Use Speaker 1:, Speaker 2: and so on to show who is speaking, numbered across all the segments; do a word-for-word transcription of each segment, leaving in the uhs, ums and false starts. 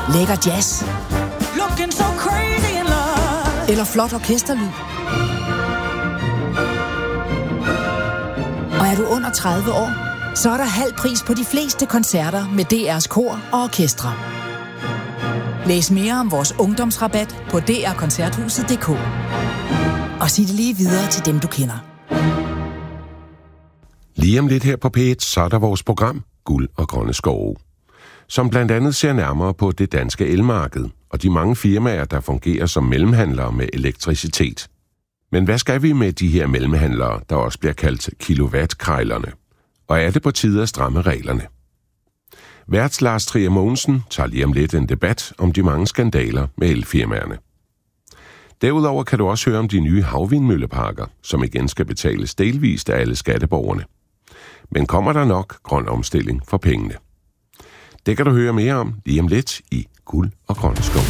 Speaker 1: Lækker jazz.
Speaker 2: Looking so crazy in love.
Speaker 1: Eller flot orkesterlyd. Og er du under tredive år, så er der halv pris på de fleste koncerter med D R's kor og orkestre. Læs mere om vores ungdomsrabat på d r koncerthuset punktum d k. Og sig det lige videre til dem, du kender.
Speaker 3: Lige om lidt her på P et, så er der vores program Guld og Grønne Skove, som blandt andet ser nærmere på det danske elmarked og de mange firmaer, der fungerer som mellemhandlere med elektricitet. Men hvad skal vi med de her mellemhandlere, der også bliver kaldt kilowattkrejlerne? Og er det på tide at stramme reglerne? Vært Lars Trier Mogensen tager lige om lidt en debat om de mange skandaler med elfirmaerne. Derudover kan du også høre om de nye havvindmølleparker, som igen skal betales delvist af alle skatteborgerne. Men kommer der nok grøn omstilling for pengene? Det kan du høre mere om lige om lidt i Guld og Grønne Skove.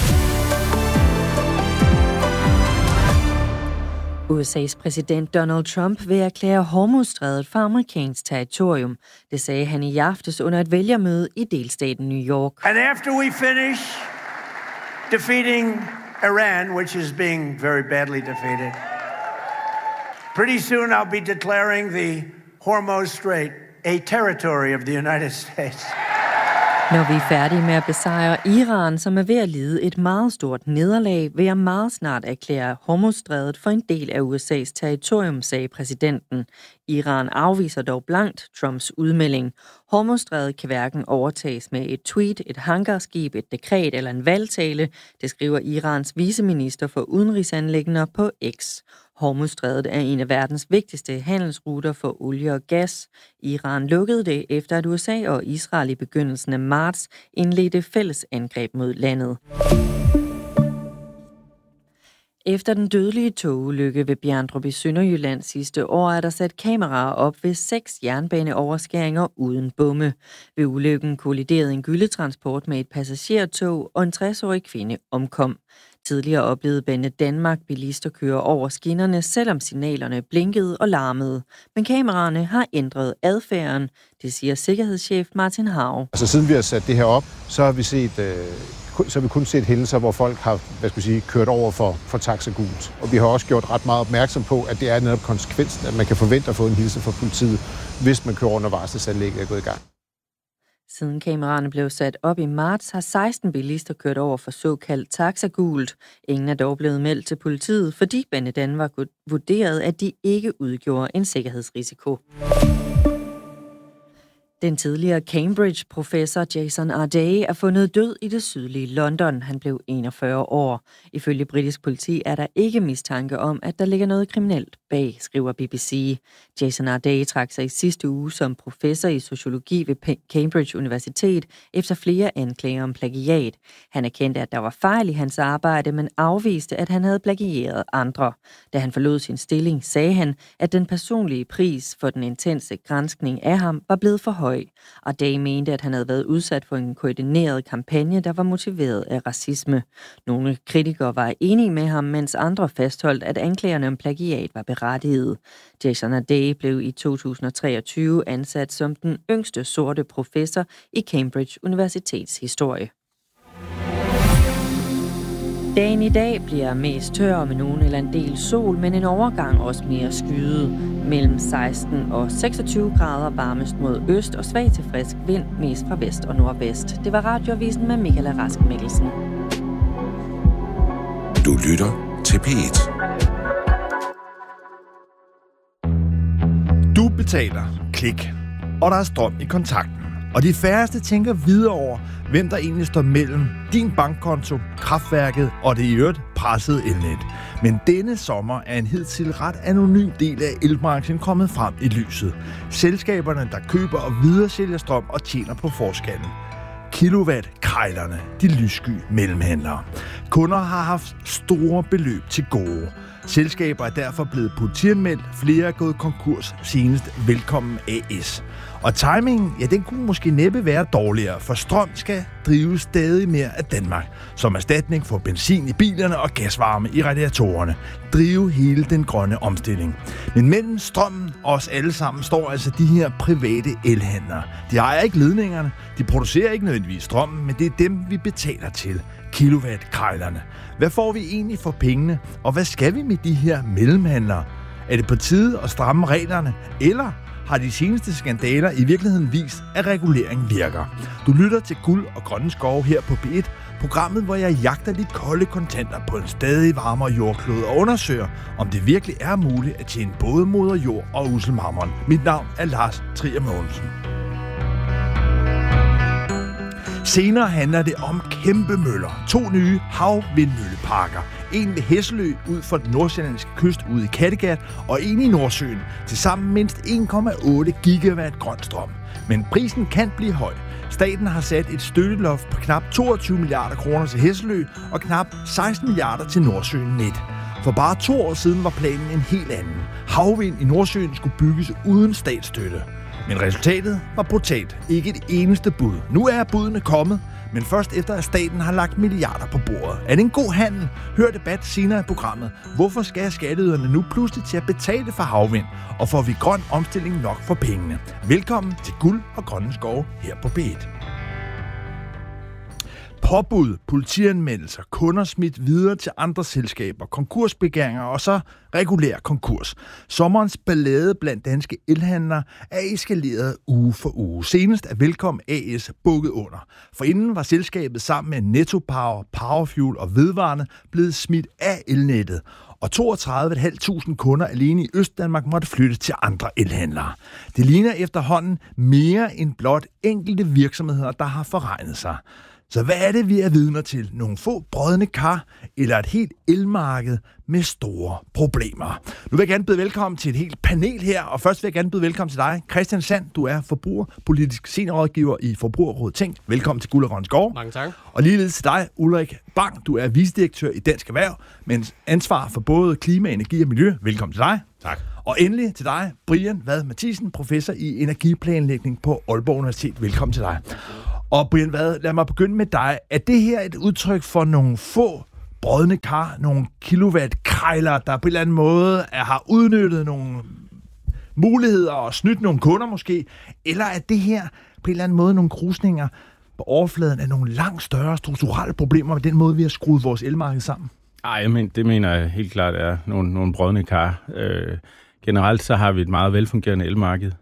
Speaker 4: U S A's præsident Donald Trump vil erklære Hormuzstrædet for amerikansk territorium. Det sagde han i aftes under et vælgermøde i delstaten New York.
Speaker 5: And after we finish defeating Iran, which is being very badly defeated, pretty soon I'll be declaring the Hormuz Strait a territory of the United States.
Speaker 4: Når vi er færdige med at besejre Iran, som er ved at lide et meget stort nederlag, vil jeg meget snart erklære Hormuzstrædet for en del af U S A's territorium, sagde præsidenten. Iran afviser dog blankt Trumps udmelding. Hormuzstrædet kan hverken overtages med et tweet, et hangarskib, et dekret eller en valgtale, det skriver Irans viceminister for udenrigsanliggender på X. Hormuzstrædet er en af verdens vigtigste handelsruter for olie og gas. Iran lukkede det efter, at U S A og Israel i begyndelsen af marts indledte fælles angreb mod landet. Efter den dødelige togulykke ved Bjerndrup i Sønderjylland sidste år, er der sat kameraer op ved seks jernbaneoverskæringer uden bomme. Ved ulykken kolliderede en gyldetransport med et passagertog, og en tres-årig kvinde omkom. Tidligere oplevede Banedanmark bilister køre over skinnerne, selvom signalerne blinkede og larmede. Men kameraerne har ændret adfærden, det siger sikkerhedschef Martin Hav.
Speaker 6: Altså siden vi har sat det her op, så har vi set... Øh så har vi kun set hændelser, hvor folk har hvad skal jeg sige, kørt over for, for taxagult. Og vi har også gjort ret meget opmærksom på, at det er netop konsekvensen, at man kan forvente at få en hilse fra politiet, hvis man kører under varselsanlægget er gået i gang.
Speaker 4: Siden kameraerne blev sat op i marts, har seksten bilister kørt over for såkaldt taxagult. Ingen er dog blevet meldt til politiet, fordi Banedanmark vurderede, at de ikke udgjorde en sikkerhedsrisiko. Den tidligere Cambridge-professor Jason Arday er fundet død i det sydlige London. Han blev enogfyrre år. Ifølge britisk politi er der ikke mistanke om, at der ligger noget kriminelt bag, skriver B B C. Jason Arday trak sig i sidste uge som professor i sociologi ved Cambridge Universitet efter flere anklager om plagiat. Han erkendte, at der var fejl i hans arbejde, men afviste, at han havde plagieret andre. Da han forlod sin stilling, sagde han, at den personlige pris for den intense granskning af ham var blevet for høj. Arday mente, at han havde været udsat for en koordineret kampagne, der var motiveret af racisme. Nogle kritikere var enige med ham, mens andre fastholdt, at anklagerne om plagiat var berettiget. Jason Arday blev i to tusind og treogtyve ansat som den yngste sorte professor i Cambridge Universitets historie. Dagen i dag bliver mest tør med nogen eller en del sol, men en overgang også mere skyet. Mellem seksten og seksogtyve grader varmest mod øst og svag til frisk vind, mest fra vest og nordvest. Det var Radioavisen med Michael Rask Mikkelsen.
Speaker 3: Du lytter til P et.
Speaker 7: Du betaler. Klik. Og der er strøm i kontakten. Og de færreste tænker videre over, hvem der egentlig står mellem din bankkonto, kraftværket og det i øvrigt pressede elnet. Men denne sommer er en hidtil ret anonym del af elbranchen kommet frem i lyset. Selskaberne, der køber og videresælger strøm og tjener på forskellen. Kilowatt-krejlerne, de lyssky mellemhandlere. Kunder har haft store beløb til gode. Selskaber er derfor blevet politianmeldt. Flere er gået konkurs, senest Velkommen A S. Og timingen, ja, den kunne måske næppe være dårligere, for strøm skal drive stadig mere af Danmark. Som erstatning for benzin i bilerne og gasvarme i radiatorerne. Drive hele den grønne omstilling. Men mellem strømmen og os alle sammen står altså de her private elhandlere. De ejer ikke ledningerne, de producerer ikke nødvendigvis strømmen, men det er dem, vi betaler til. Kilowatt-krejlerne. Hvad får vi egentlig for pengene, og hvad skal vi med de her mellemhandlere? Er det på tide at stramme reglerne, eller har de seneste skandaler i virkeligheden vist, at regulering virker? Du lytter til Guld og Grønne Skove her på B et, programmet, hvor jeg jagter de kolde kontanter på en stadig varmere jordklode og undersøger, om det virkelig er muligt at tjene både moder jord og uselmarmeren. Mit navn er Lars Trier Mogensen. Senere handler det om kæmpe møller. To nye havvindmølleparker. En ved Hesselø ud for den nordsjællandske kyst ude i Kattegat, og en i Nordsøen. Tilsammen mindst en komma otte gigawatt grøn strøm. Men prisen kan blive høj. Staten har sat et støtteloft på knap toogtyve milliarder kroner til Hesselø og knap seksten milliarder til Nordsøen net. For bare to år siden var planen en helt anden. Havvind i Nordsøen skulle bygges uden statsstøtte. Men resultatet var brutalt. Ikke et eneste bud. Nu er budene kommet, men først efter at staten har lagt milliarder på bordet. Er det en god handel? Hør debat senere i programmet. Hvorfor skal skatteyderne nu pludselig til at betale for havvind? Og får vi grøn omstilling nok for pengene? Velkommen til Guld og Grønne Skove her på B et. Påbud, politianmeldelser, kunder smidt videre til andre selskaber, konkursbegæringer og så regulær konkurs. Sommerens ballade blandt danske elhandlere er eskaleret uge for uge. Senest er Velkommen A S bukket under. For inden var selskabet sammen med Netto Power, Powerfuel og Vedvarende blevet smidt af elnettet. Og toogtredive tusind fem hundrede kunder alene i Østdanmark måtte flytte til andre elhandlere. Det ligner efterhånden mere end blot enkelte virksomheder, der har forregnet sig. Så hvad er det, vi er vidner til? Nogle få brodne kar eller et helt elmarked med store problemer? Nu vil jeg gerne byde velkommen til et helt panel her, og først vil jeg gerne byde velkommen til dig, Christian Sand. Du er forbrugerpolitisk seniorrådgiver i Forbrugerrådet Tænk. Velkommen til Guld og Grønne Skove.
Speaker 8: Mange tak.
Speaker 7: Og ligeledes til dig, Ulrik Bang. Du er vicedirektør i Dansk Erhverv, med ansvar for både klima, energi og miljø. Velkommen til dig.
Speaker 8: Tak.
Speaker 7: Og endelig til dig, Brian Vad Mathisen, professor i energiplanlægning på Aalborg Universitet. Velkommen til dig. Og Brian Vad, lad mig begynde med dig. Er det her et udtryk for nogle få brodne kar, nogle kilowatt-krejler, der på en eller anden måde er, har udnyttet nogle muligheder og snydt nogle kunder måske? Eller er det her på en eller anden måde nogle krusninger på overfladen af nogle langt større strukturelle problemer med den måde, vi har skruet vores elmarked sammen?
Speaker 8: Ej, men det mener jeg helt klart er nogle, nogle brodne kar. Øh, generelt så har vi et meget velfungerende elmarked.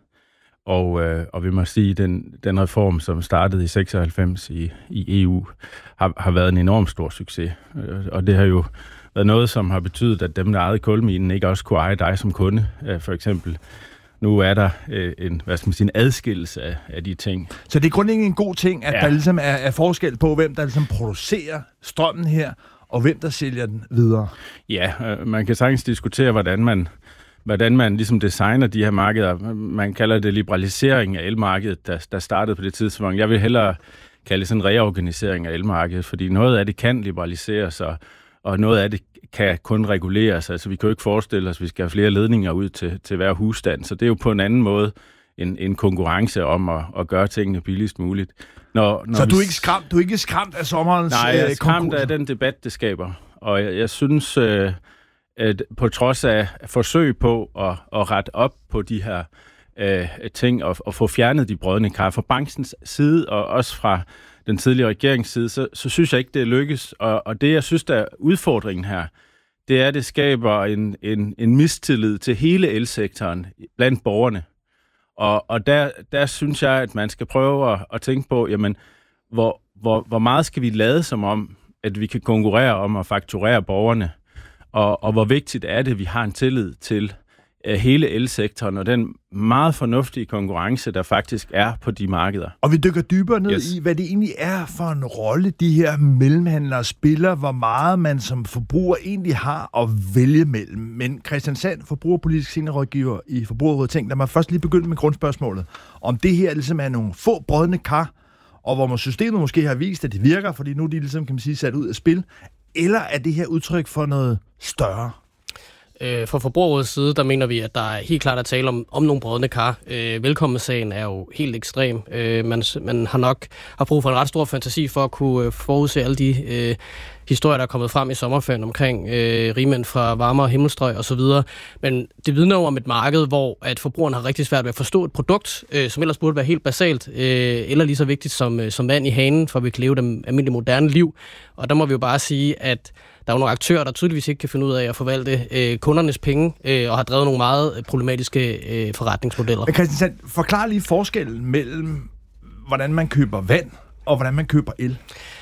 Speaker 8: Og, øh, og vi må sige, at den, den reform, som startede i seksoghalvfems i, i E U, har, har været en enorm stor succes. Øh, og det har jo været noget, som har betydet, at dem, der ejede kulminen, ikke også kunne eje dig som kunde, øh, for eksempel. Nu er der øh, en, hvad skal man sige, en adskillelse af, af de ting.
Speaker 7: Så det er grundlæggende en god ting, at ja. der ligesom er, er forskel på, hvem der ligesom producerer strømmen her, og hvem der sælger den videre.
Speaker 8: Ja, øh, man kan sagtens diskutere, hvordan man... hvordan man ligesom designer de her markeder. Man kalder det liberalisering af elmarkedet, der, der startede på det tidspunkt. Jeg vil hellere kalde det sådan en reorganisering af elmarkedet, fordi noget af det kan liberaliseres, og, og noget af det kan kun reguleres. Altså vi kan jo ikke forestille os, at vi skal have flere ledninger ud til, til hver husstand, så det er jo på en anden måde en, en konkurrence om at, at gøre tingene billigst muligt. Når, når
Speaker 7: så
Speaker 8: vi...
Speaker 7: du er ikke skræmt, du er ikke skræmt af sommerens
Speaker 8: Nej, jeg er skræmt
Speaker 7: konkurser.
Speaker 8: af den debat, det skaber. Og jeg, jeg synes... Øh, at på trods af forsøg på at, at rette op på de her øh, ting og, og få fjernet de brodne kar fra bankens side og også fra den tidligere regerings side, så, så synes jeg ikke, det lykkes. Og, og det, jeg synes, der er udfordringen her, det er, at det skaber en, en, en mistillid til hele elsektoren blandt borgerne. Og, og der, der synes jeg, at man skal prøve at, at tænke på, jamen, hvor, hvor, hvor meget skal vi lade som om, at vi kan konkurrere om at fakturere borgerne? Og, og hvor vigtigt er det, at vi har en tillid til uh, hele elsektoren og den meget fornuftige konkurrence, der faktisk er på de markeder.
Speaker 7: Og vi dykker dybere ned
Speaker 8: yes.
Speaker 7: i, hvad det egentlig er for en rolle, de her mellemhandlere spiller, hvor meget man som forbruger egentlig har at vælge mellem. Men Christian Sand, forbrugerpolitisk seniorrådgiver i Forbrugerrådet Tænk, lad mig først lige begynde med grundspørgsmålet. Om det her ligesom er nogle få brodne kar, og hvor man systemet måske har vist, at det virker, fordi nu er de ligesom, kan man sige, sat ud af spil. eller er det her udtryk for noget større?
Speaker 9: Fra Forbrugerrådets side, der mener vi, at der er helt klart at tale om, om nogle brodne kar. Øh, Velkommen-sagen er jo helt ekstrem. Øh, man, man har nok har brug for en ret stor fantasi for at kunne forudse alle de øh, historier, der er kommet frem i sommerferien omkring øh, rigmænd fra varmere himmelstrøg osv. Men det vidner jo om et marked, hvor at forbrugerne har rigtig svært ved at forstå et produkt, øh, som ellers burde være helt basalt, øh, eller lige så vigtigt som, øh, som vand i hanen, for at vi kan leve det almindelige moderne liv. Og der må vi jo bare sige, at der er jo nogle aktører, der tydeligvis ikke kan finde ud af at forvalte øh, kundernes penge, øh, og har drevet nogle meget problematiske øh, forretningsmodeller. Men
Speaker 7: Christian, forklar lige forskellen mellem, hvordan man køber vand, og hvordan man køber el.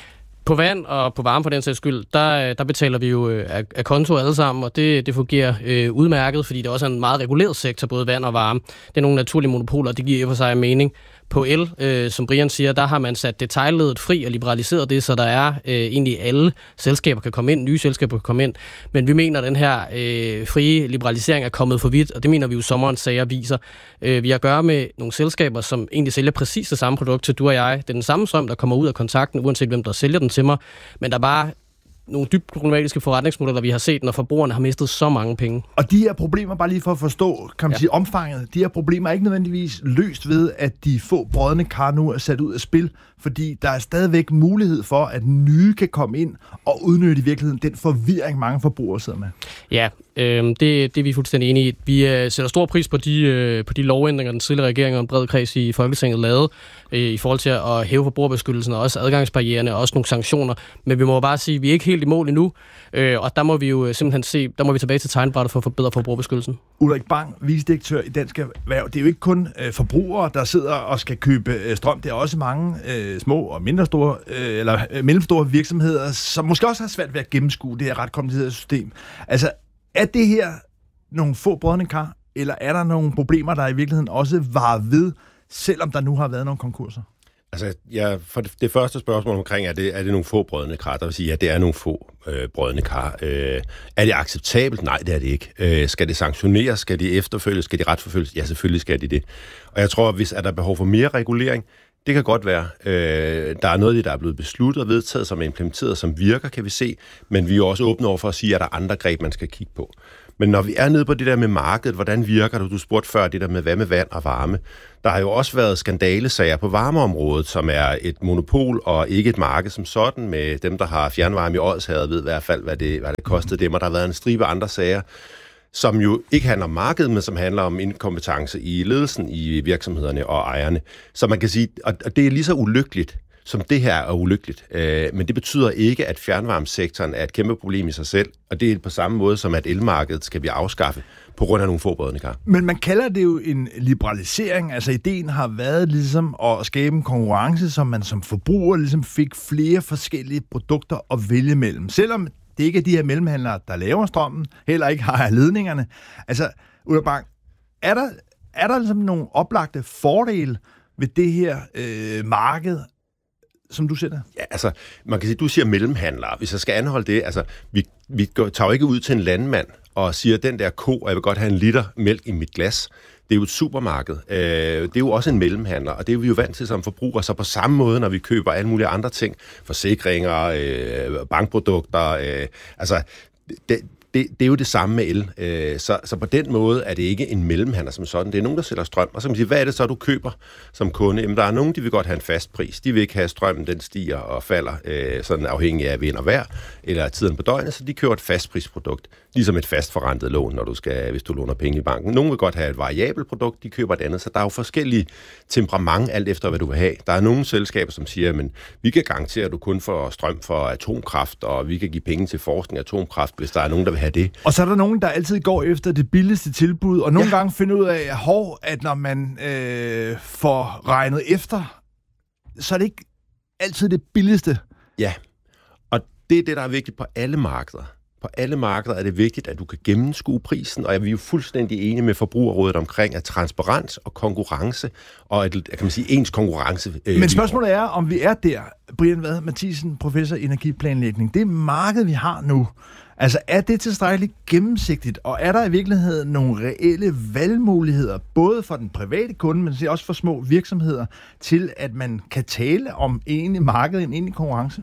Speaker 9: På vand og på varme, for den sags skyld, der, der betaler vi jo af, af konto alle sammen, og det, det fungerer øh, udmærket, fordi det også er en meget reguleret sektor, både vand og varme. Det er nogle naturlige monopoler, og det giver i og for sig mening. På el, øh, som Brian siger, der har man sat detailledet fri og liberaliseret det, så der er øh, egentlig alle selskaber kan komme ind, nye selskaber kan komme ind. Men vi mener, at den her øh, frie liberalisering er kommet for vidt, og det mener vi jo sommerens sager viser. Øh, vi har at gøre med nogle selskaber, som egentlig sælger præcis det samme produkt til du og jeg. Det er den samme strøm, der kommer ud af kontakten, uanset hvem der sælger den til mig. Men der er bare nogle dybt problematiske forretningsmodeller, vi har set, når forbrugerne har mistet så mange penge.
Speaker 7: Og de her problemer, bare lige for at forstå, kan man ja. sige, omfanget, de her problemer er ikke nødvendigvis løst ved, at de få brodne kar nu er sat ud af spil, fordi der er stadigvæk mulighed for, at nye kan komme ind og udnytte i virkeligheden den forvirring, mange forbrugere sidder med.
Speaker 9: Ja, øh, det, det er vi fuldstændig enige i. Vi øh, sætter stor pris på de, øh, på de lovændringer, den tidligere regering og en bred kreds i Folketinget lavede, øh, i forhold til at hæve forbrugerbeskyttelsen og også adgangsbarriererne og også nogle sanktioner. Men vi må bare sige, at vi er ikke helt i mål endnu, øh, og der må vi jo simpelthen se, der må vi tilbage til tegnbrættet for at forbedre forbrugerbeskyttelsen.
Speaker 7: Ulrik Bang, vicedirektør i Dansk Erhverv. Det er jo ikke kun øh, forbrugere, der sidder og skal købe øh, strøm. Det er også mange øh, små og mindre store, øh, eller øh, mellemstore virksomheder, som måske også har svært ved at gennemskue det her ret komplicerede system. Altså, er det her nogle få brodne kar, eller er der nogle problemer, der i virkeligheden også varer ved, selvom der nu har været nogle konkurser?
Speaker 10: Altså, ja, for det, det første spørgsmål omkring, er det, er det nogle få brødne kar? Der vil sige, ja, det er nogle få øh, brødne kar. Øh, er det acceptabelt? Nej, det er det ikke. Øh, skal det sanktioneres? Skal de efterfølges? Skal de retsforfølges? Ja, selvfølgelig skal de det. Og jeg tror, hvis er der behov for mere regulering, det kan godt være. Øh, der er noget af det, der er blevet besluttet og vedtaget, som er implementeret, som virker, kan vi se. Men vi er jo også åbne over for at sige, at der er andre greb, man skal kigge på. Men når vi er nede på det der med markedet, hvordan virker det? Du spurgte før det der med, hvad med vand og varme? Der har jo også været skandalesager på varmeområdet, som er et monopol og ikke et marked som sådan, med dem, der har fjernvarme i Odsherred, ved i hvert fald, hvad det, hvad det kostede dem. Og der har været en stribe andre sager, som jo ikke handler om markedet, men som handler om inkompetence i ledelsen i virksomhederne og ejerne. Så man kan sige, og det er lige så ulykkeligt, som det her er ulykkeligt. Øh, men det betyder ikke, at fjernvarmesektoren er et kæmpe problem i sig selv, og det er på samme måde som, at elmarkedet skal vi afskaffe på grund af nogle få brodne kar.
Speaker 7: Men man kalder det jo en liberalisering. Altså ideen har været ligesom at skabe en konkurrence, som man som forbruger ligesom fik flere forskellige produkter at vælge mellem. Selvom det ikke er de her mellemhandlere, der laver strømmen, heller ikke har ledningerne. Altså, Ulrik Bang, er der, er der ligesom nogle oplagte fordele ved det her øh, marked, som du ser det?
Speaker 10: Ja, altså, man kan sige, du siger mellemhandlere. Hvis jeg skal anholde det, altså, vi, vi går, tager jo ikke ud til en landmand og siger, den der ko, og jeg vil godt have en liter mælk i mit glas. Det er jo et supermarked. Øh, det er jo også en mellemhandler, og det er vi jo vant til som forbrugere. Så på samme måde, når vi køber alle mulige andre ting, forsikringer, øh, bankprodukter, øh, altså, det, Det, det er jo det samme med el. Øh, så, så på den måde er det ikke en mellemhandler som sådan. Det er nogen, der sælger strøm. Og så kan man sige, hvad er det så, du køber som kunde? Jamen, der er nogen, de vil godt have en fast pris. De vil ikke have, at strømmen den stiger og falder, øh, sådan afhængig af vind og vejr, eller tiden på døgnet, så de køber et fastprisprodukt. Ligesom et fast forrentet lån, når du skal, hvis du låner penge i banken. Nogle vil godt have et variabelt produkt, de køber et andet. Så der er jo forskellige temperament, alt efter hvad du vil have. Der er nogle selskaber, som siger, men vi kan garantere, at du kun får strøm for atomkraft, og vi kan give penge til forskning af atomkraft, hvis der er nogen, der vil have det.
Speaker 7: Og så er der nogen, der altid går efter det billigste tilbud, og nogle ja. gange finder ud af, hov, at når man øh, får regnet efter, så er det ikke altid det billigste.
Speaker 10: Ja, og det er det, der er vigtigt på alle markeder. På alle markeder er det vigtigt, at du kan gennemskue prisen, og vi er jo fuldstændig enige med Forbrugerrådet omkring, at transparens og konkurrence, og et, kan man sige, ens konkurrence... Øh,
Speaker 7: Men spørgsmålet er, om vi er der, Brian Vad Mathisen, professor i energiplanlægning, det marked, vi har nu, altså er det tilstrækkeligt gennemsigtigt, og er der i virkeligheden nogle reelle valgmuligheder, både for den private kunde, men også for små virksomheder, til at man kan tale om egentlig markedet, en egentlig konkurrence?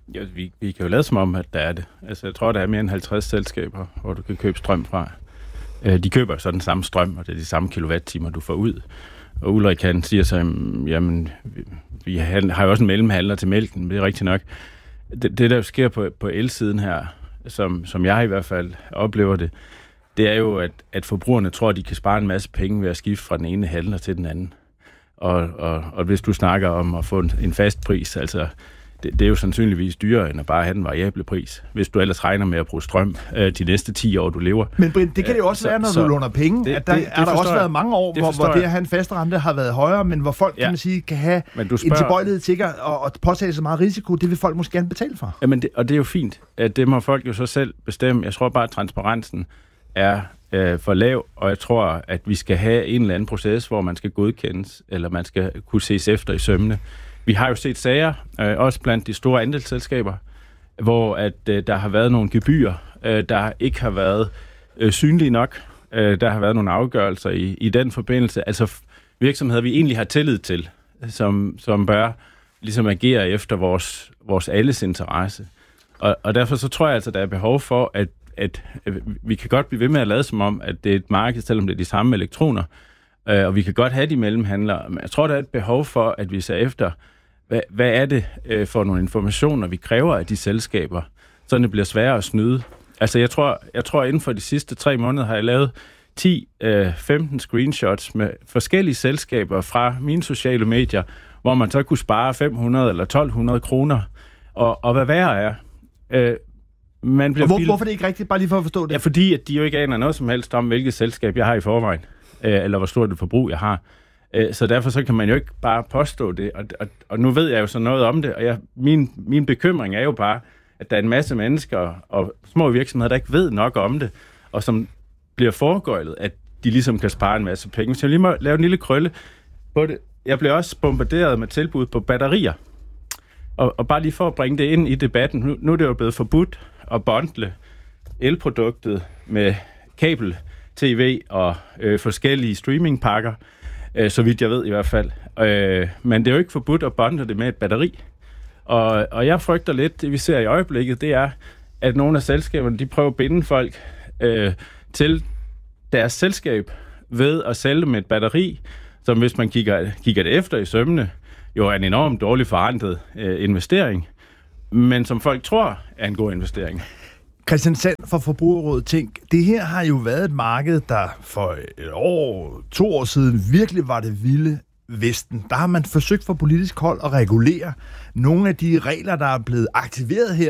Speaker 8: Ja, vi, vi kan jo lade som om, at der er det. Altså, jeg tror, der er mere end halvtreds selskaber, hvor du kan købe strøm fra. Øh, de køber så den samme strøm, og det er de samme kilowatt-timer, du får ud. Og Ulrik, han siger så, jamen, vi, vi har jo også en mellemhandler til mælken, det er rigtigt nok. Det, det der sker på, på el-siden her, som, som jeg i hvert fald oplever det, det er jo, at, at forbrugerne tror, at de kan spare en masse penge ved at skifte fra den ene handler til den anden. Og, og, og hvis du snakker om at få en, en fast pris, altså det, det er jo sandsynligvis dyrere end at bare have den variable pris, hvis du ellers regner med at bruge strøm øh, de næste ti år, du lever.
Speaker 7: Men Brind, det kan det jo også så, være, når så, du låner penge. Det, at der det, det er der også været mange år, det hvor, hvor det at have en fast rente har været højere, men hvor folk, ja. kan man sige, kan have spørger, en tilbøjelighed til at og, og påtage så meget risiko, det vil folk måske gerne betale for.
Speaker 8: Jamen det, og det er jo fint. Det må folk jo så selv bestemme. Jeg tror bare, at transparensen er øh, for lav, og jeg tror, at vi skal have en eller anden proces, hvor man skal godkendes, eller man skal kunne ses efter i sømmene. Vi har jo set sager, øh, også blandt de store andelsselskaber, hvor at øh, der har været nogle gebyrer, øh, der ikke har været øh, synlige nok. Øh, der har været nogle afgørelser i, i den forbindelse. Altså virksomheder, vi egentlig har tillid til, som, som bør ligesom agere efter vores, vores alles interesse. Og, og derfor så tror jeg altså, der er behov for, at, at, at vi kan godt blive ved med at lade som om, at det er et marked, selvom det er de samme elektroner, øh, og vi kan godt have de mellemhandlere. Men jeg tror, der er et behov for, at vi ser efter, Hvad, hvad er det øh, for nogle informationer, vi kræver af de selskaber, så det bliver sværere at snyde? Altså, jeg tror, jeg tror inden for de sidste tre måneder har jeg lavet ti femten screenshots med forskellige selskaber fra mine sociale medier, hvor man så kunne spare fem hundrede eller tolv hundrede kroner. Og, og hvad værre er, øh, man bliver...
Speaker 7: Hvor, hvorfor er det ikke rigtigt? Bare lige for at forstå det.
Speaker 8: Ja, fordi at de jo ikke aner noget som helst om, hvilket selskab jeg har i forvejen, øh, eller hvor stort et forbrug jeg har. Så derfor så kan man jo ikke bare påstå det, og, og, og nu ved jeg jo så noget om det, og jeg, min, min bekymring er jo bare, at der er en masse mennesker og små virksomheder, der ikke ved nok om det, og som bliver foregøjlet, at de ligesom kan spare en masse penge. Så jeg lige må lave en lille krølle på det. Jeg blev også bombarderet med tilbud på batterier, og, og bare lige for at bringe det ind i debatten, nu, nu er det jo blevet forbudt at bundle elproduktet med kabel-tv og øh, forskellige streamingpakker, så vidt jeg ved i hvert fald. Øh, men det er jo ikke forbudt at bonde det med et batteri. Og, og jeg frygter lidt, det vi ser i øjeblikket, det er, at nogle af selskaberne, de prøver at binde folk øh, til deres selskab ved at sælge dem et batteri, som hvis man kigger, kigger det efter i sømmene, jo er en enormt dårlig forrentet øh, investering, men som folk tror er en god investering.
Speaker 7: Christian Sand fra Forbrugerrådet Tænk, det her har jo været et marked, der for et år, to år siden virkelig var det vilde vesten. Der har man forsøgt fra politisk hold at regulere nogle af de regler, der er blevet aktiveret her,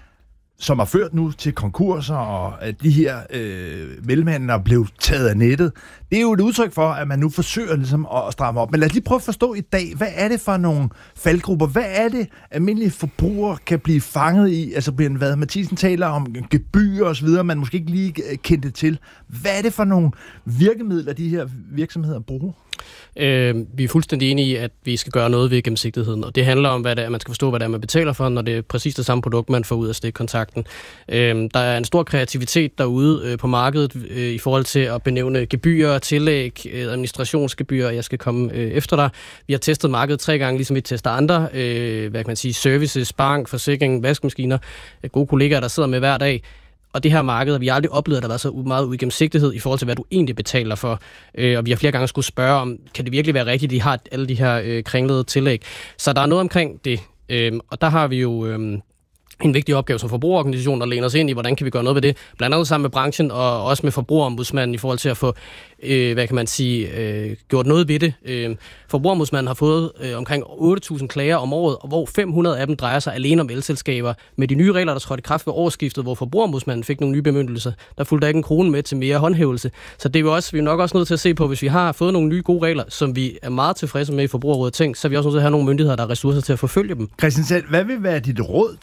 Speaker 7: som har ført nu til konkurser, og at de her øh, mellemhandlere blev taget af nettet. Det er jo et udtryk for, at man nu forsøger ligesom at stramme op. Men lad os lige prøve at forstå i dag, hvad er det for nogle faldgrupper? Hvad er det, almindelige forbrugere kan blive fanget i? Altså, Brian Vad Mathiesen taler om gebyrer og så videre, man måske ikke lige kendte til. Hvad er det for nogle virkemidler, de her virksomheder bruger?
Speaker 9: Øh, vi er fuldstændig enige i, at vi skal gøre noget ved gennemsigtigheden, og det handler om, hvad det er, man skal forstå, hvad det er, man betaler for, når det er præcis det samme produkt, man får ud af stikkontakten. Øh, der er en stor kreativitet derude øh, på markedet øh, i forhold til at benævne gebyrer, tillæg, øh, administrationsgebyrer, jeg skal komme øh, efter dig. Vi har testet markedet tre gange, ligesom vi tester andre, øh, hvad kan man sige, services, bank, forsikring, vaskemaskiner, øh, gode kollegaer, der sidder med hver dag. Og det her marked, vi har aldrig oplevet, at der har været så meget uigennemsigtighed i forhold til, hvad du egentlig betaler for. Øh, og vi har flere gange skulle spørge om, kan det virkelig være rigtigt, at de har alle de her øh, kringlede tillæg. Så der er noget omkring det. Øh, og der har vi jo øh, en vigtig opgave som forbrugerorganisation, der læner os ind i, hvordan kan vi gøre noget ved det. Blandt andet sammen med branchen og også med forbrugerombudsmanden i forhold til at få, øh, hvad kan man sige, øh, gjort noget ved det. Øh, forbrugerombudsmanden har fået øh, omkring otte tusind klager om året, og hvor fem hundrede af dem drejer sig alene om elselskaber. Med de nye regler, der trådte i kraft ved årsskiftet, hvor forbrugerombudsmanden fik nogle nye bemyndigelser, der fulgte der ikke en krone med til mere håndhævelse. Så det er jo også, vi er nok også nødt til at se på, hvis vi har fået nogle nye gode regler, som vi er meget tilfredse med i Forbrugerrådet Tænk, så er vi også nødt til at have nogle myndigheder, der har ressourcer til at forfølge dem.
Speaker 7: Christian Sand, hvad vil være dit råd til folk, der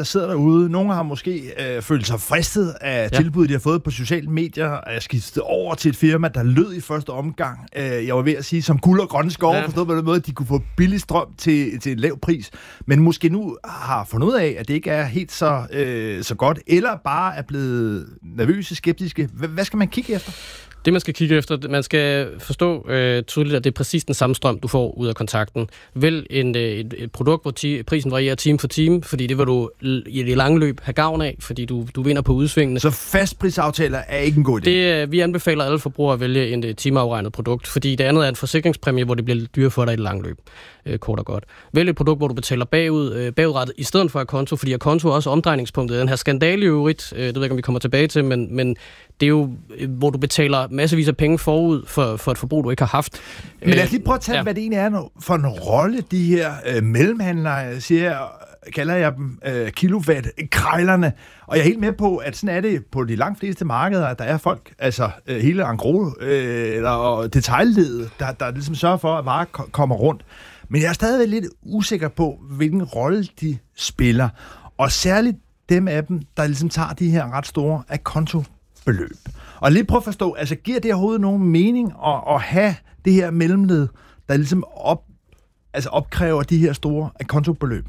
Speaker 7: der sidder derude. Nogle har måske øh, følt sig fristet af ja. tilbud, de har fået på sociale medier, at skifte over til et firma, der lød i første omgang. Øh, jeg var ved at sige, som guld og grønne skove, ja. forstået på den måde, at de kunne få billig strøm til, til en lav pris. Men måske nu har fundet ud af, at det ikke er helt så, øh, så godt, eller bare er blevet nervøse, skeptiske. H- hvad skal man kigge efter?
Speaker 9: Det, man skal kigge efter, man skal forstå øh, tydeligt, at det er præcis den samme strøm, du får ud af kontakten. Vælg en, et, et produkt, hvor ti, prisen varierer time for time, fordi det vil du i det lange løb have gavn af, fordi du, du vinder på udsvingene.
Speaker 7: Så fastprisaftaler er ikke en god idé?
Speaker 9: Det, vi anbefaler alle forbrugere at vælge en et timeafregnet produkt, fordi det andet er en forsikringspræmie, hvor det bliver lidt dyre for dig i det lange løb. Øh, kort og godt. Vælg et produkt, hvor du betaler bagud, øh, bagudrettet, i stedet for at konto, fordi konto er også omdrejningspunktet. Den her skandale i øvrigt, øh, det ved jeg ikke, om vi kommer tilbage til, men, men det er jo, hvor du betaler massevis af penge forud for, for et forbrug, du ikke har haft.
Speaker 7: Men lad os lige prøve at tage, ja. hvad det egentlig er for en rolle, de her øh, mellemhandlere, siger, kalder jeg dem øh, kilowatt-krejlerne. Og jeg er helt med på, at sådan er det på de langt fleste markeder, at der er folk, altså øh, hele engros øh, eller detailledet, der, der ligesom sørger for, at varer ko- kommer rundt. Men jeg er stadigvæk lidt usikker på, hvilken rolle de spiller. Og særligt dem af dem, der ligesom tager de her ret store akontobeløb. Og lige prøv at forstå, altså giver det overhovedet nogen mening at, at have det her mellemled, der ligesom op, altså opkræver de her store akontobeløb?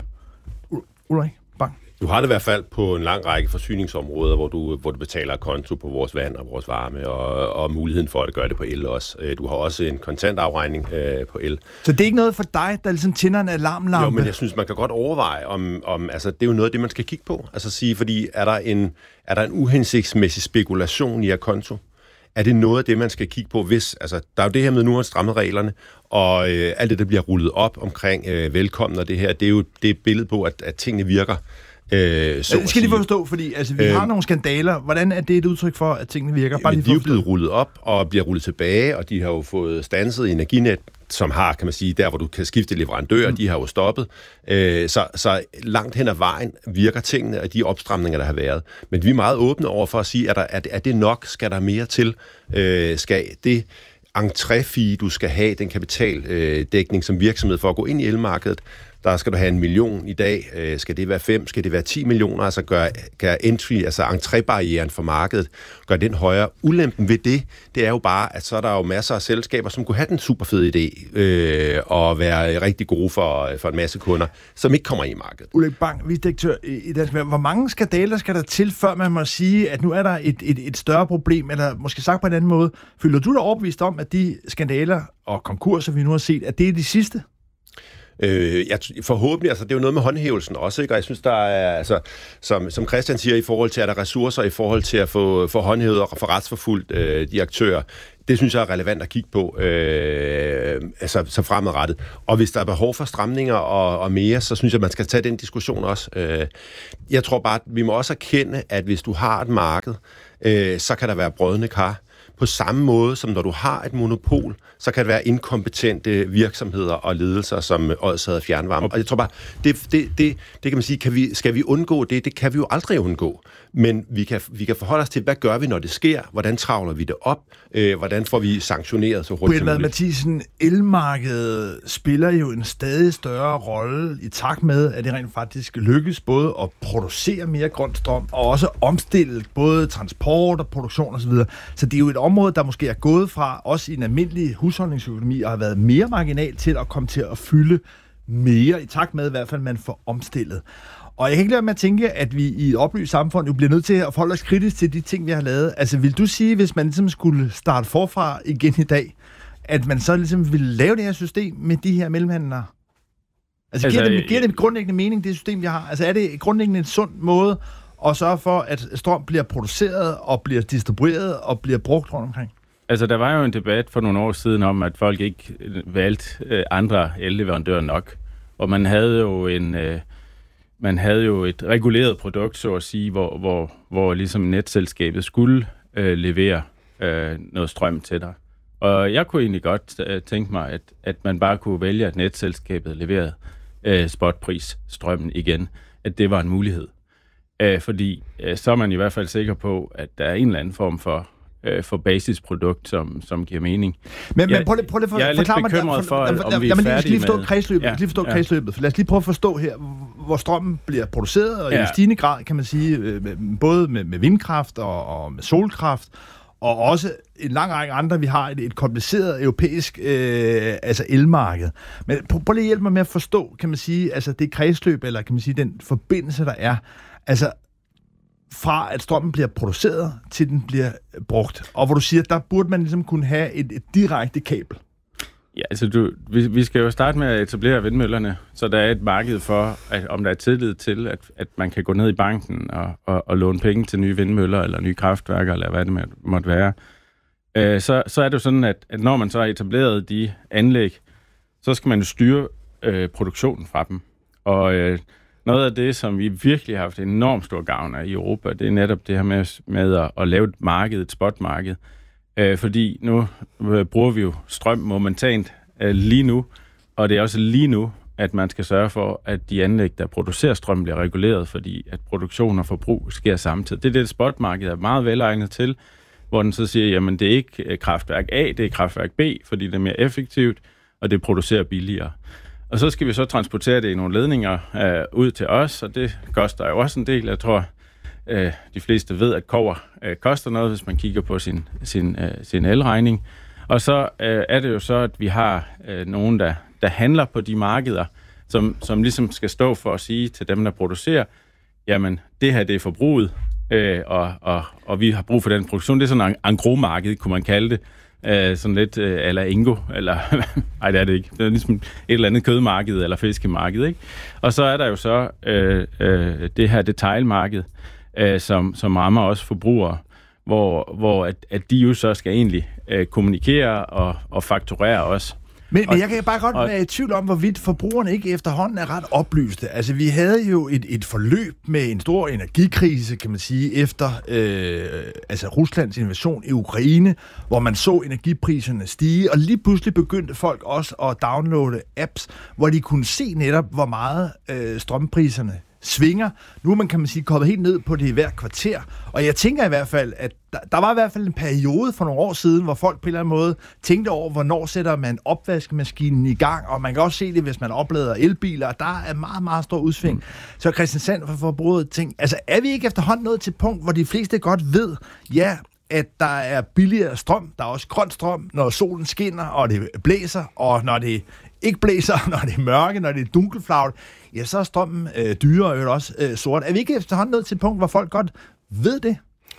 Speaker 7: Ulrik Bang.
Speaker 10: Du har det i hvert fald på en lang række forsyningsområder, hvor du, hvor du betaler konto på vores vand og vores varme, og, og muligheden for at gøre det på el også. Du har også en kontantafregning øh, på el.
Speaker 7: Så det er ikke noget for dig, der ligesom tænder en alarmlampe?
Speaker 10: Jo, men jeg synes, man kan godt overveje, om, om altså, det er jo noget af det, man skal kigge på. Altså sige, fordi er der en, er der en uhensigtsmæssig spekulation i at konto? Er det noget af det, man skal kigge på, hvis... Altså, der er jo det her med, nu har strammet reglerne, og øh, alt det, der bliver rullet op omkring øh, velkommen og det her, det er jo det billede på, at, at tingene virker. Øh, så
Speaker 7: det skal lige forstå, fordi altså, vi øh, har nogle skandaler. Hvordan er det et udtryk for, at tingene virker?
Speaker 10: Bare de er jo blevet rullet op og bliver rullet tilbage, og de har jo fået standset Energinet, som har, kan man sige, der hvor du kan skifte leverandører, mm. de har jo stoppet. Øh, så, så langt hen ad vejen virker tingene og de opstramninger, der har været. Men vi er meget åbne over for at sige, er, der, er, er det nok? Skal der mere til? Øh, skal det entréfee, du skal have, den kapitaldækning som virksomhed for at gå ind i elmarkedet, der skal du have en million i dag. Øh, skal det være fem? Skal det være ti millioner? Altså gør, gør entry, altså entrébarrieren for markedet, gør den højere. Ulempen ved det, det er jo bare, at så er der jo masser af selskaber, som kunne have den super fede idé øh, og være rigtig gode for, for en masse kunder, som ikke kommer i markedet.
Speaker 7: Ulrik Bang, vicedirektør i Dansk Erhverv. Hvor mange skandaler skal der til, før man må sige, at nu er der et, et, et større problem, eller måske sagt på en anden måde, føler du dig overbevist om, at de skandaler og konkurser, vi nu har set, at det er de sidste?
Speaker 10: Øh, jeg, forhåbentlig, altså det er jo noget med håndhævelsen også, ikke? Og jeg synes, der er, altså, som, som Christian siger, i forhold til, at der er ressourcer i forhold til at få, få håndhævet og få retsforfulgt øh, de aktører, det synes jeg er relevant at kigge på, øh, altså så fremadrettet. Og hvis der er behov for stramninger og, og mere, så synes jeg, man skal tage den diskussion også. Øh, jeg tror bare, at vi må også erkende, at hvis du har et marked, øh, så kan der være brodne kar. På samme måde som når du har et monopol, så kan det være inkompetente virksomheder og ledelser, som Odsherred Fjernvarme. Og jeg tror bare, det, det, det, det kan man sige, kan vi, skal vi undgå det? Det kan vi jo aldrig undgå. Men vi kan, vi kan forholde os til, hvad gør vi, når det sker? Hvordan travler vi det op? Øh, hvordan får vi sanktioneret så hurtigt som muligt?
Speaker 7: Mathisen, elmarkedet spiller jo en stadig større rolle i takt med, at det rent faktisk lykkes både at producere mere grøn strøm, og også omstille både transport og produktion osv. Så det er jo et område, der måske er gået fra, også i en almindelig husholdningsøkonomi, og har været mere marginal til at komme til at fylde mere, i takt med i hvert fald, man får omstillet. Og jeg kan ikke lade med at tænke, at vi i et oplyst samfund jo bliver nødt til at forholde os kritisk til de ting, vi har lavet. Altså, vil du sige, hvis man ligesom skulle starte forfra igen i dag, at man så ligesom ville lave det her system med de her mellemhandlere? Altså, altså giver, det, giver det grundlæggende mening, det system, vi har? Altså, er det grundlæggende en sund måde at sørge for, at strøm bliver produceret og bliver distribueret og bliver brugt rundt omkring?
Speaker 8: Altså, der var jo en debat for nogle år siden om, at folk ikke valgte andre elleverandører nok. Og man havde jo en... Øh, Man havde jo et reguleret produkt, så at sige, hvor, hvor, hvor ligesom netselskabet skulle øh, levere øh, noget strøm til dig. Og jeg kunne egentlig godt øh, tænke mig, at, at man bare kunne vælge, at netselskabet leverede øh, spotpris strømmen igen. At det var en mulighed. Øh, fordi øh, så er man i hvert fald sikker på, at der er en eller anden form for øh, for basisprodukt, som, som giver mening.
Speaker 7: Men,
Speaker 8: jeg,
Speaker 7: men prøv lige, prøv lige for,
Speaker 8: jeg er lidt bekymret
Speaker 7: mig,
Speaker 8: for, at, om vi
Speaker 7: er
Speaker 8: færdige
Speaker 7: lige forstå
Speaker 8: med...
Speaker 7: Kredsløbet,
Speaker 8: Ja,
Speaker 7: lige forstå
Speaker 8: ja.
Speaker 7: kredsløbet. Lad os lige prøve at forstå her, hvor strømmen bliver produceret, og
Speaker 8: ja.
Speaker 7: i stigende grad, kan man sige, både med, med vindkraft og, og med solkraft, og også en lang række andre. Vi har et, et kompliceret europæisk øh, altså elmarked. Men prøv, prøv lige at hjælpe mig med at forstå, kan man sige, altså det kredsløb, eller kan man sige, den forbindelse, der er. Altså fra at strømmen bliver produceret, til den bliver brugt. Og hvor du siger, der burde man ligesom kunne have et, et direkte kabel.
Speaker 8: Ja, altså du, vi, vi skal jo starte med at etablere vindmøllerne, så der er et marked for, at, om der er tillid til, at, at man kan gå ned i banken og, og, og låne penge til nye vindmøller, eller nye kraftværker, eller hvad det måtte være. Øh, så, så er det jo sådan, at, at når man så har etableret de anlæg, så skal man jo styre øh, produktionen fra dem. Og øh, noget af det, som vi virkelig har haft enormt stor gavn af i Europa, det er netop det her med, med at, at lave et marked, et spotmarked. Øh, fordi nu øh, bruger vi jo strøm momentant øh, lige nu, og det er også lige nu, at man skal sørge for, at de anlæg, der producerer strøm, bliver reguleret, fordi at produktion og forbrug sker samtidig. Det er det, spotmarkedet er meget velegnet til, hvor den så siger, jamen det er ikke kraftværk A, det er kraftværk B, fordi det er mere effektivt, og det producerer billigere. Og så skal vi så transportere det i nogle ledninger øh, ud til os, og det koster jo også en del. Jeg tror, øh, de fleste ved, at kobber øh, koster noget, hvis man kigger på sin, sin, øh, sin elregning. Og så øh, er det jo så, at vi har øh, nogen, der, der handler på de markeder, som, som ligesom skal stå for at sige til dem, der producerer, jamen det her det er forbruget, øh, og, og, og vi har brug for den produktion. Det er sådan en engrosmarked, kunne man kalde det. Uh, sådan lidt, uh, eller Ingo, eller nej, det er det ikke. Det er ligesom et eller andet kødmarked, eller fiskemarked, ikke? Og så er der jo så uh, uh, det her detailmarked, uh, som, som rammer også forbrugere, hvor, hvor at, at de jo så skal egentlig uh, kommunikere og, og fakturere også.
Speaker 7: Men, men jeg kan bare godt være i tvivl om, hvorvidt forbrugerne ikke efterhånden er ret oplyste. Altså, vi havde jo et, et forløb med en stor energikrise, kan man sige, efter øh, altså Ruslands invasion i Ukraine, hvor man så energipriserne stige, og lige pludselig begyndte folk også at downloade apps, hvor de kunne se netop, hvor meget øh, strømpriserne svinger. Nu er man, kan man sige, kommet helt ned på det i hver kvarter. Og jeg tænker i hvert fald, at der, der var i hvert fald en periode for nogle år siden, hvor folk på en eller anden måde tænkte over, hvornår sætter man opvaskemaskinen i gang, og man kan også se det, hvis man oplader elbiler, og der er meget, meget stor udsving. Mm. Så Christian Sand for forbruget ting, altså er vi ikke efterhånden nået til et punkt, hvor de fleste godt ved, ja, at der er billigere strøm, der er også grøn strøm, når solen skinner, og det blæser, og når det ikke blæser, når det er mørke, når det er dunkelflagt, ja, så er strømmen øh, dyrere og også øh, sort. Er vi ikke efterhånden nået til et punkt, hvor folk godt ved det?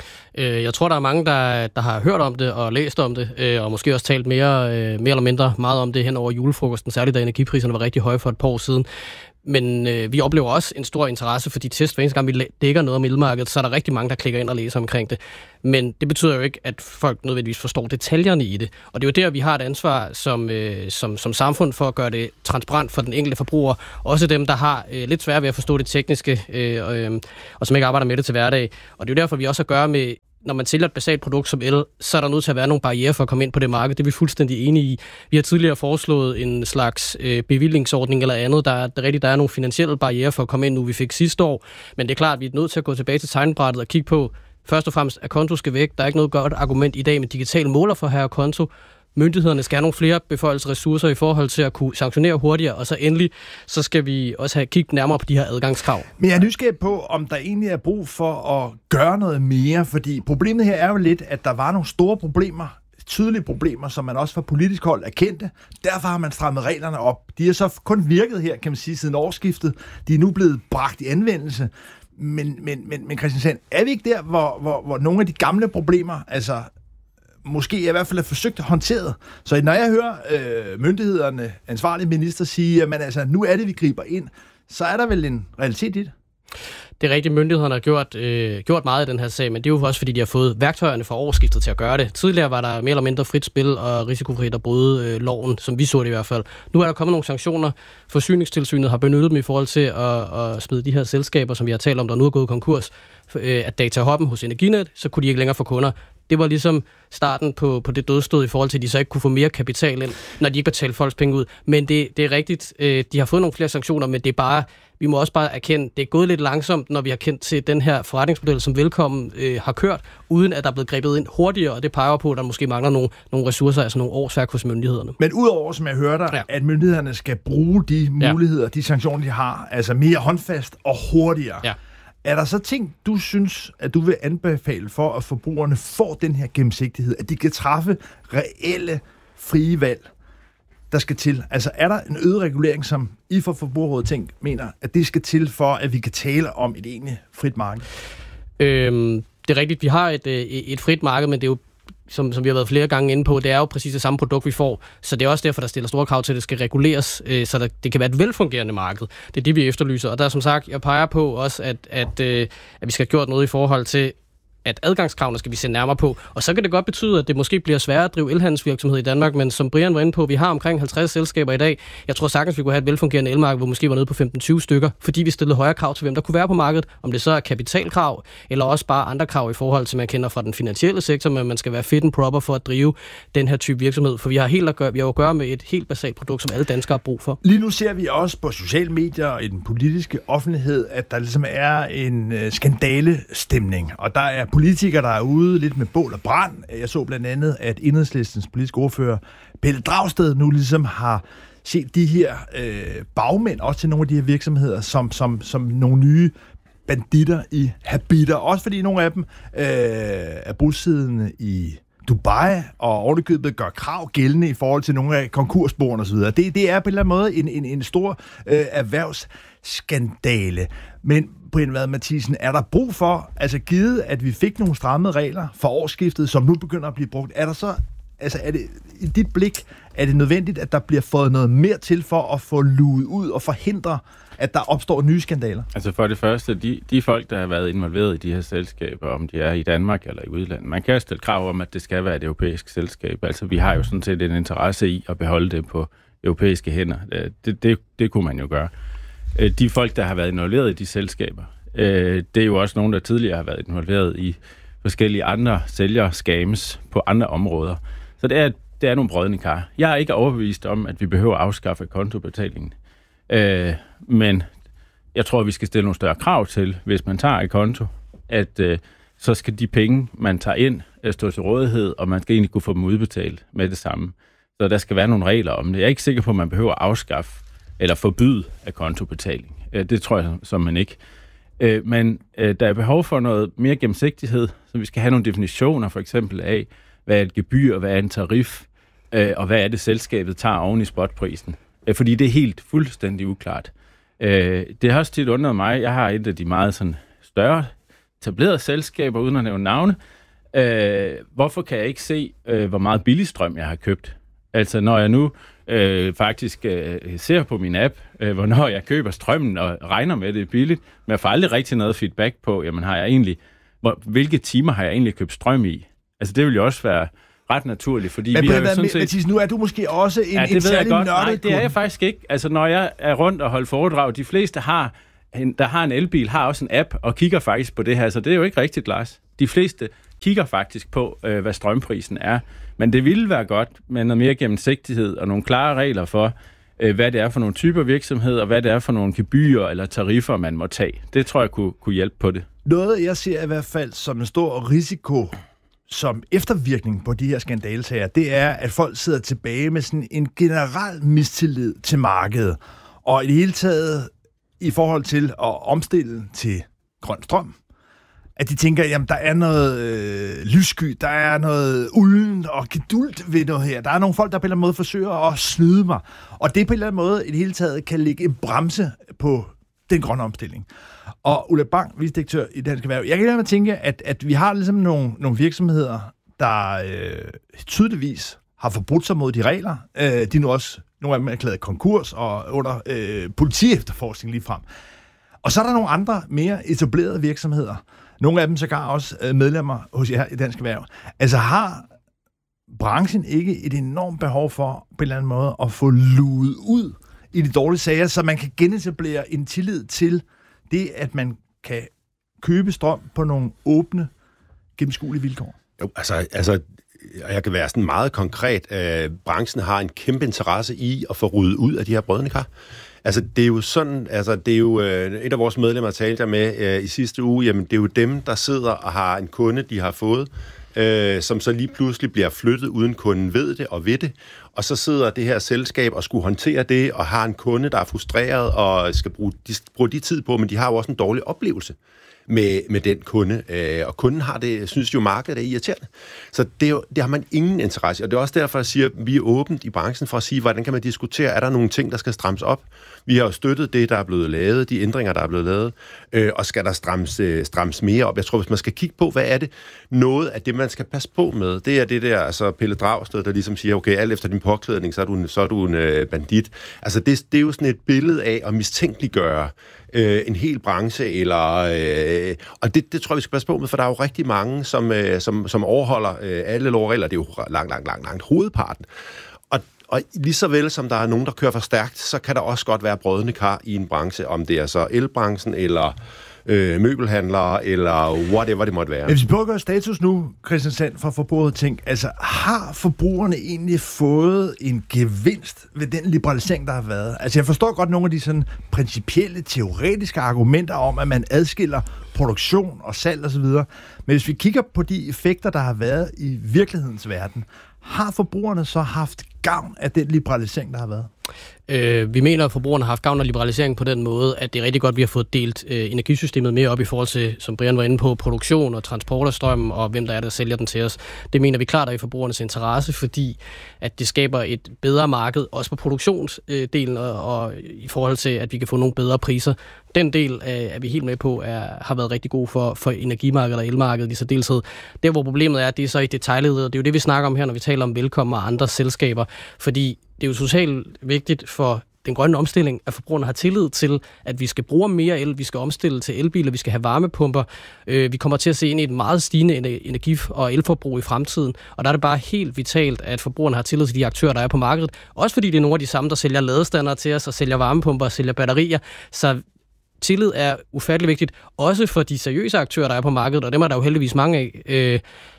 Speaker 9: Jeg tror, der er mange, der, der har hørt om det og læst om det, og måske også talt mere, mere eller mindre meget om det hen over julefrokosten, særligt da energipriserne var rigtig høje for et par år siden. Men øh, vi oplever også en stor interesse for de test. Hver eneste gang vi dækker noget om elmarkedet, så er der rigtig mange, der klikker ind og læser omkring det. Men det betyder jo ikke, at folk nødvendigvis forstår detaljerne i det. Og det er jo der, vi har et ansvar som, øh, som, som samfund for at gøre det transparent for den enkelte forbruger. Også dem, der har øh, lidt svært ved at forstå det tekniske, øh, øh, og som ikke arbejder med det til hverdag. Og det er jo derfor, vi også har at gøre med, når man sælger et basalt produkt som el, så er der nødt til at være nogle barrierer for at komme ind på det marked. Det er vi fuldstændig enige i. Vi har tidligere foreslået en slags øh, bevillingsordning eller andet. Der er, der, rigtig, der er nogle finansielle barrierer for at komme ind nu, vi fik sidste år. Men det er klart, at vi er nødt til at gå tilbage til tegnebrættet og kigge på, først og fremmest, at konto skal væk. Der er ikke noget godt argument i dag med digital måler for her konto. Myndighederne skal have nogle flere beføjelsesressourcer i forhold til at kunne sanktionere hurtigere, og så endelig, så skal vi også have kigget nærmere på de her adgangskrav.
Speaker 7: Men jeg er nysgerrig på, om der egentlig er brug for at gøre noget mere, fordi problemet her er jo lidt, at der var nogle store problemer, tydelige problemer, som man også fra politisk hold erkendte. Derfor har man strammet reglerne op. De har så kun virket her, kan man sige, siden årsskiftet. De er nu blevet bragt i anvendelse. Men, men, men, men Christian Sand, er vi ikke der, hvor, hvor, hvor nogle af de gamle problemer, altså måske i hvert fald er forsøgt håndteret. Så når jeg hører øh, myndighederne, ansvarlige minister sige, at man, altså, nu er det, vi griber ind, så er der vel en realitet i det?
Speaker 9: Det er rigtigt, myndighederne har gjort, øh, gjort meget i den her sag, men det er jo også, fordi de har fået værktøjerne fra årsskiftet til at gøre det. Tidligere var der mere eller mindre frit spil og risikofrit at bryde øh, loven, som vi så det i hvert fald. Nu er der kommet nogle sanktioner. Forsyningstilsynet har benyttet dem i forhold til at, at smide de her selskaber, som vi har talt om, der nu er gået konkurs, øh, at datahoppen hos Energinet, så kunne de ikke længere få kunder. det var ligesom starten på, på det dødsstød i forhold til, at de så ikke kunne få mere kapital ind, når de ikke betalte folks penge ud. Men det, det er rigtigt, øh, de har fået nogle flere sanktioner, men det er bare, vi må også bare erkende, det er gået lidt langsomt, når vi har kendt til den her forretningsmodel, som Velkommen øh, har kørt, uden at der er blevet grebet ind hurtigere, og det peger på, at der måske mangler nogle, nogle ressourcer, altså nogle årsværk hos myndighederne.
Speaker 7: Men udover, som jeg hørte, ja. at myndighederne skal bruge de muligheder, ja. de sanktioner, de har, altså mere håndfast og hurtigere. Ja. Er der så ting, du synes, at du vil anbefale for, at forbrugerne får den her gennemsigtighed, at de kan træffe reelle frie valg, der skal til? Altså er der en øget regulering, som I for Forbrugerrådet tænk mener, at det skal til for, at vi kan tale om et egentlig frit marked?
Speaker 9: Øhm, det er rigtigt, vi har et, et frit marked, men det er jo Som, som vi har været flere gange inde på, det er jo præcis det samme produkt, vi får. Så det er også derfor, der stiller store krav til, at det skal reguleres, øh, så der, det kan være et velfungerende marked. Det er det, vi efterlyser. Og der er som sagt, jeg peger på også, at, at, øh, at vi skal have gjort noget i forhold til, at adgangskravene skal vi se nærmere på. Og så kan det godt betyde, at det måske bliver sværere at drive elhandelsvirksomhed i Danmark, men som Brian var inde på, vi har omkring halvtreds selskaber i dag. Jeg tror sagtens, vi kunne have et velfungerende elmarked, hvor måske var nede på femten til tyve stykker, fordi vi stillede højere krav til, hvem der kunne være på markedet, om det så er kapitalkrav, eller også bare andre krav i forhold til, man kender fra den finansielle sektor, men man skal være fit and proper for at drive den her type virksomhed, for vi har, helt at gøre, vi har at gøre med et helt basalt produkt, som alle danskere har brug for.
Speaker 7: Lige nu ser vi også på sociale medier og i den politiske offentlighed, at der ligesom er en uh, skandalestemning, og der er politikere, der er ude lidt med bål og brand. Jeg så blandt andet, at Enhedslistens politiske ordfører, Pelle Dragsted, nu ligesom har set de her øh, bagmænd, også til nogle af de her virksomheder, som, som, som nogle nye banditter i habiter. Også fordi nogle af dem øh, er bosiddende i Dubai, og ovenikøbet gør krav gældende i forhold til nogle af konkursboerne osv. Det, det er på en eller anden måde en, en, en stor øh, erhvervsskandale. Men Brian Vad Mathiesen, er der brug for, altså givet, at vi fik nogle strammede regler for årsskiftet, som nu begynder at blive brugt, er der så, altså er det, i dit blik, er det nødvendigt, at der bliver fået noget mere til for at få luet ud og forhindre, at der opstår nye skandaler?
Speaker 8: Altså for det første, de, de folk, der har været involveret i de her selskaber, om de er i Danmark eller i udlandet, man kan stille krav om, at det skal være et europæisk selskab. Altså vi har jo sådan set en interesse i at beholde det på europæiske hænder. Det, det, det kunne man jo gøre. De folk, der har været involveret i de selskaber, det er jo også nogen, der tidligere har været involveret i forskellige andre sælger-scams på andre områder. Så det er, det er nogle brodne kar. Jeg er ikke overbevist om, at vi behøver at afskaffe kontobetalingen. Øh, men jeg tror, at vi skal stille nogle større krav til, hvis man tager et konto, at øh, så skal de penge, man tager ind, stå til rådighed, og man skal egentlig kunne få dem udbetalt med det samme. Så der skal være nogle regler om det. Jeg er ikke sikker på, at man behøver at afskaffe eller forbyde af kontobetaling. Øh, det tror jeg som man ikke. Øh, men øh, der er behov for noget mere gennemsigtighed, så vi skal have nogle definitioner, for eksempel af, hvad er et gebyr, hvad er en tarif, øh, og hvad er det, selskabet tager oven i spotprisen. Øh, fordi det er helt fuldstændig uklart. Øh, det har også tit undret mig. Jeg har et af de meget sådan, større etablerede selskaber, uden at nævne navne. Øh, hvorfor kan jeg ikke se, øh, hvor meget billig strøm jeg har købt? Altså når jeg nu øh, faktisk øh, ser på min app, øh, hvornår jeg køber strømmen og regner med, det er billigt, men jeg får aldrig rigtig noget feedback på, jamen har jeg egentlig, hvor, hvilke timer har jeg egentlig købt strøm i? Altså det vil jo også være ret naturligt, fordi
Speaker 7: men,
Speaker 8: vi har jo sådan set...
Speaker 7: Mathiesen, nu er du måske også en,
Speaker 8: ja,
Speaker 7: en særlig nørdet.
Speaker 8: Nej, det er jeg faktisk ikke. Altså når jeg er rundt og holder foredrag, de fleste har, der har en elbil, har også en app og kigger faktisk på det her, så det er jo ikke rigtigt, Lars. De fleste kigger faktisk på, øh, hvad strømprisen er. Men det ville være godt med noget mere gennemsigtighed og nogle klare regler for, øh, hvad det er for nogle typer virksomheder, og hvad det er for nogle gebyrer eller tariffer, man må tage. Det tror jeg kunne, kunne hjælpe på det.
Speaker 7: Noget, jeg ser i hvert fald som en stor risiko som eftervirkning på de her skandalesager, det er, at folk sidder tilbage med sådan en generel mistillid til markedet. Og i det hele taget i forhold til at omstille til grøn strøm, at de tænker, jamen der er noget øh, lyssky, der er noget ulden og gedult ved noget her. Der er nogle folk, der på en eller anden måde forsøger at snyde mig. Og det på en eller anden måde i det hele taget kan lægge en bremse på den grønne omstilling. Og Ulla Bang, vicedirektør i Dansk Erhverv, jeg kan lade mig tænke, at, at vi har ligesom nogle, nogle virksomheder, der øh, tydeligvis har forbrudt sig mod de regler. Øh, de er nu også, nogle af dem er erklæret konkurs og under øh, politiefterforskning lige frem. Og så er der nogle andre mere etablerede virksomheder. Nogle af dem sågar også medlemmer hos jer i Dansk Erhverv. Altså har branchen ikke et enormt behov for på en eller anden måde at få luet ud i de dårlige sager, så man kan genetablere en tillid til det, at man kan købe strøm på nogle åbne, gennemskuelige vilkår?
Speaker 10: Jo, altså, altså jeg kan være sådan meget konkret. Øh, branchen har en kæmpe interesse i at få ryddet ud af de her brødne kar. Altså, det er jo sådan, altså, det er jo øh, et af vores medlemmer, talte jeg med øh, i sidste uge, jamen, det er jo dem, der sidder og har en kunde, de har fået, øh, som så lige pludselig bliver flyttet, uden kunden ved det og ved det, og så sidder det her selskab og skulle håndtere det, og har en kunde, der er frustreret, og skal bruge de, bruge de tid på, men de har jo også en dårlig oplevelse med, med den kunde, øh, og kunden har det, synes jo, markedet er irriterende. Så det, er jo, det har man ingen interesse i, og det er også derfor, jeg siger, at vi er åbent i branchen for at sige, hvordan kan man diskutere, er der nogle ting, der skal strammes op? Vi har jo støttet det, der er blevet lavet, de ændringer, der er blevet lavet, øh, og skal der strammes, øh, strammes mere op? Jeg tror, hvis man skal kigge på, hvad er det? Noget af det, man skal passe på med, det er det der, altså Pelle Dragsted, der ligesom siger, okay, alt efter din påklædning, så er du, så er du en øh, bandit. Altså, det, det er jo sådan et billede af at mistænkeliggøre øh, en hel branche, eller, øh, og det, det tror jeg, vi skal passe på med, for der er jo rigtig mange, som, øh, som, som overholder øh, alle lovregler, det er jo langt, langt, langt, langt hovedparten. Og Og lige så vel som der er nogen, der kører for stærkt, så kan der også godt være brødne kar i en branche, om det er så elbranchen, eller øh, møbelhandlere, eller whatever det måtte være.
Speaker 7: Hvis vi prøver at gøre status nu, Christian Sand fra Forbruger Tænk, altså har forbrugerne egentlig fået en gevinst ved den liberalisering, der har været? Altså jeg forstår godt nogle af de sådan principielle, teoretiske argumenter om, at man adskiller produktion og salg osv., men hvis vi kigger på de effekter, der har været i virkelighedens verden, har forbrugerne så haft gavn af den liberalisering, der har været?
Speaker 9: Øh, vi mener, at forbrugerne har haft gavn af liberalisering på den måde, at det er rigtig godt, at vi har fået delt øh, energisystemet mere op i forhold til, som Brian var inde på, produktion og transport af strøm, og hvem der er, der sælger den til os. Det mener vi klart er i forbrugernes interesse, fordi at det skaber et bedre marked, også på produktionsdelen, og, og i forhold til, at vi kan få nogle bedre priser. Den del øh, er vi helt med på, er, har været rigtig god for, for energimarkedet og elmarkedet i særdeleshed. Der, hvor problemet er, det er så i detaljledet, og det er jo det, vi snakker om her, når vi taler om Velkommen og andre selskaber, fordi det er jo totalt vigtigt for den grønne omstilling, at forbrugerne har tillid til, at vi skal bruge mere el, vi skal omstille til elbiler, vi skal have varmepumper. Øh, vi kommer til at se ind i et meget stigende energi- og elforbrug i fremtiden, og der er det bare helt vitalt, at forbrugerne har tillid til de aktører, der er på markedet. Også fordi det er nogle af de samme, der sælger ladestandere til os, og sælger varmepumper og sælger batterier. Så tillid er ufattelig vigtigt, også for de seriøse aktører, der er på markedet, og dem er der jo heldigvis mange af. Øh,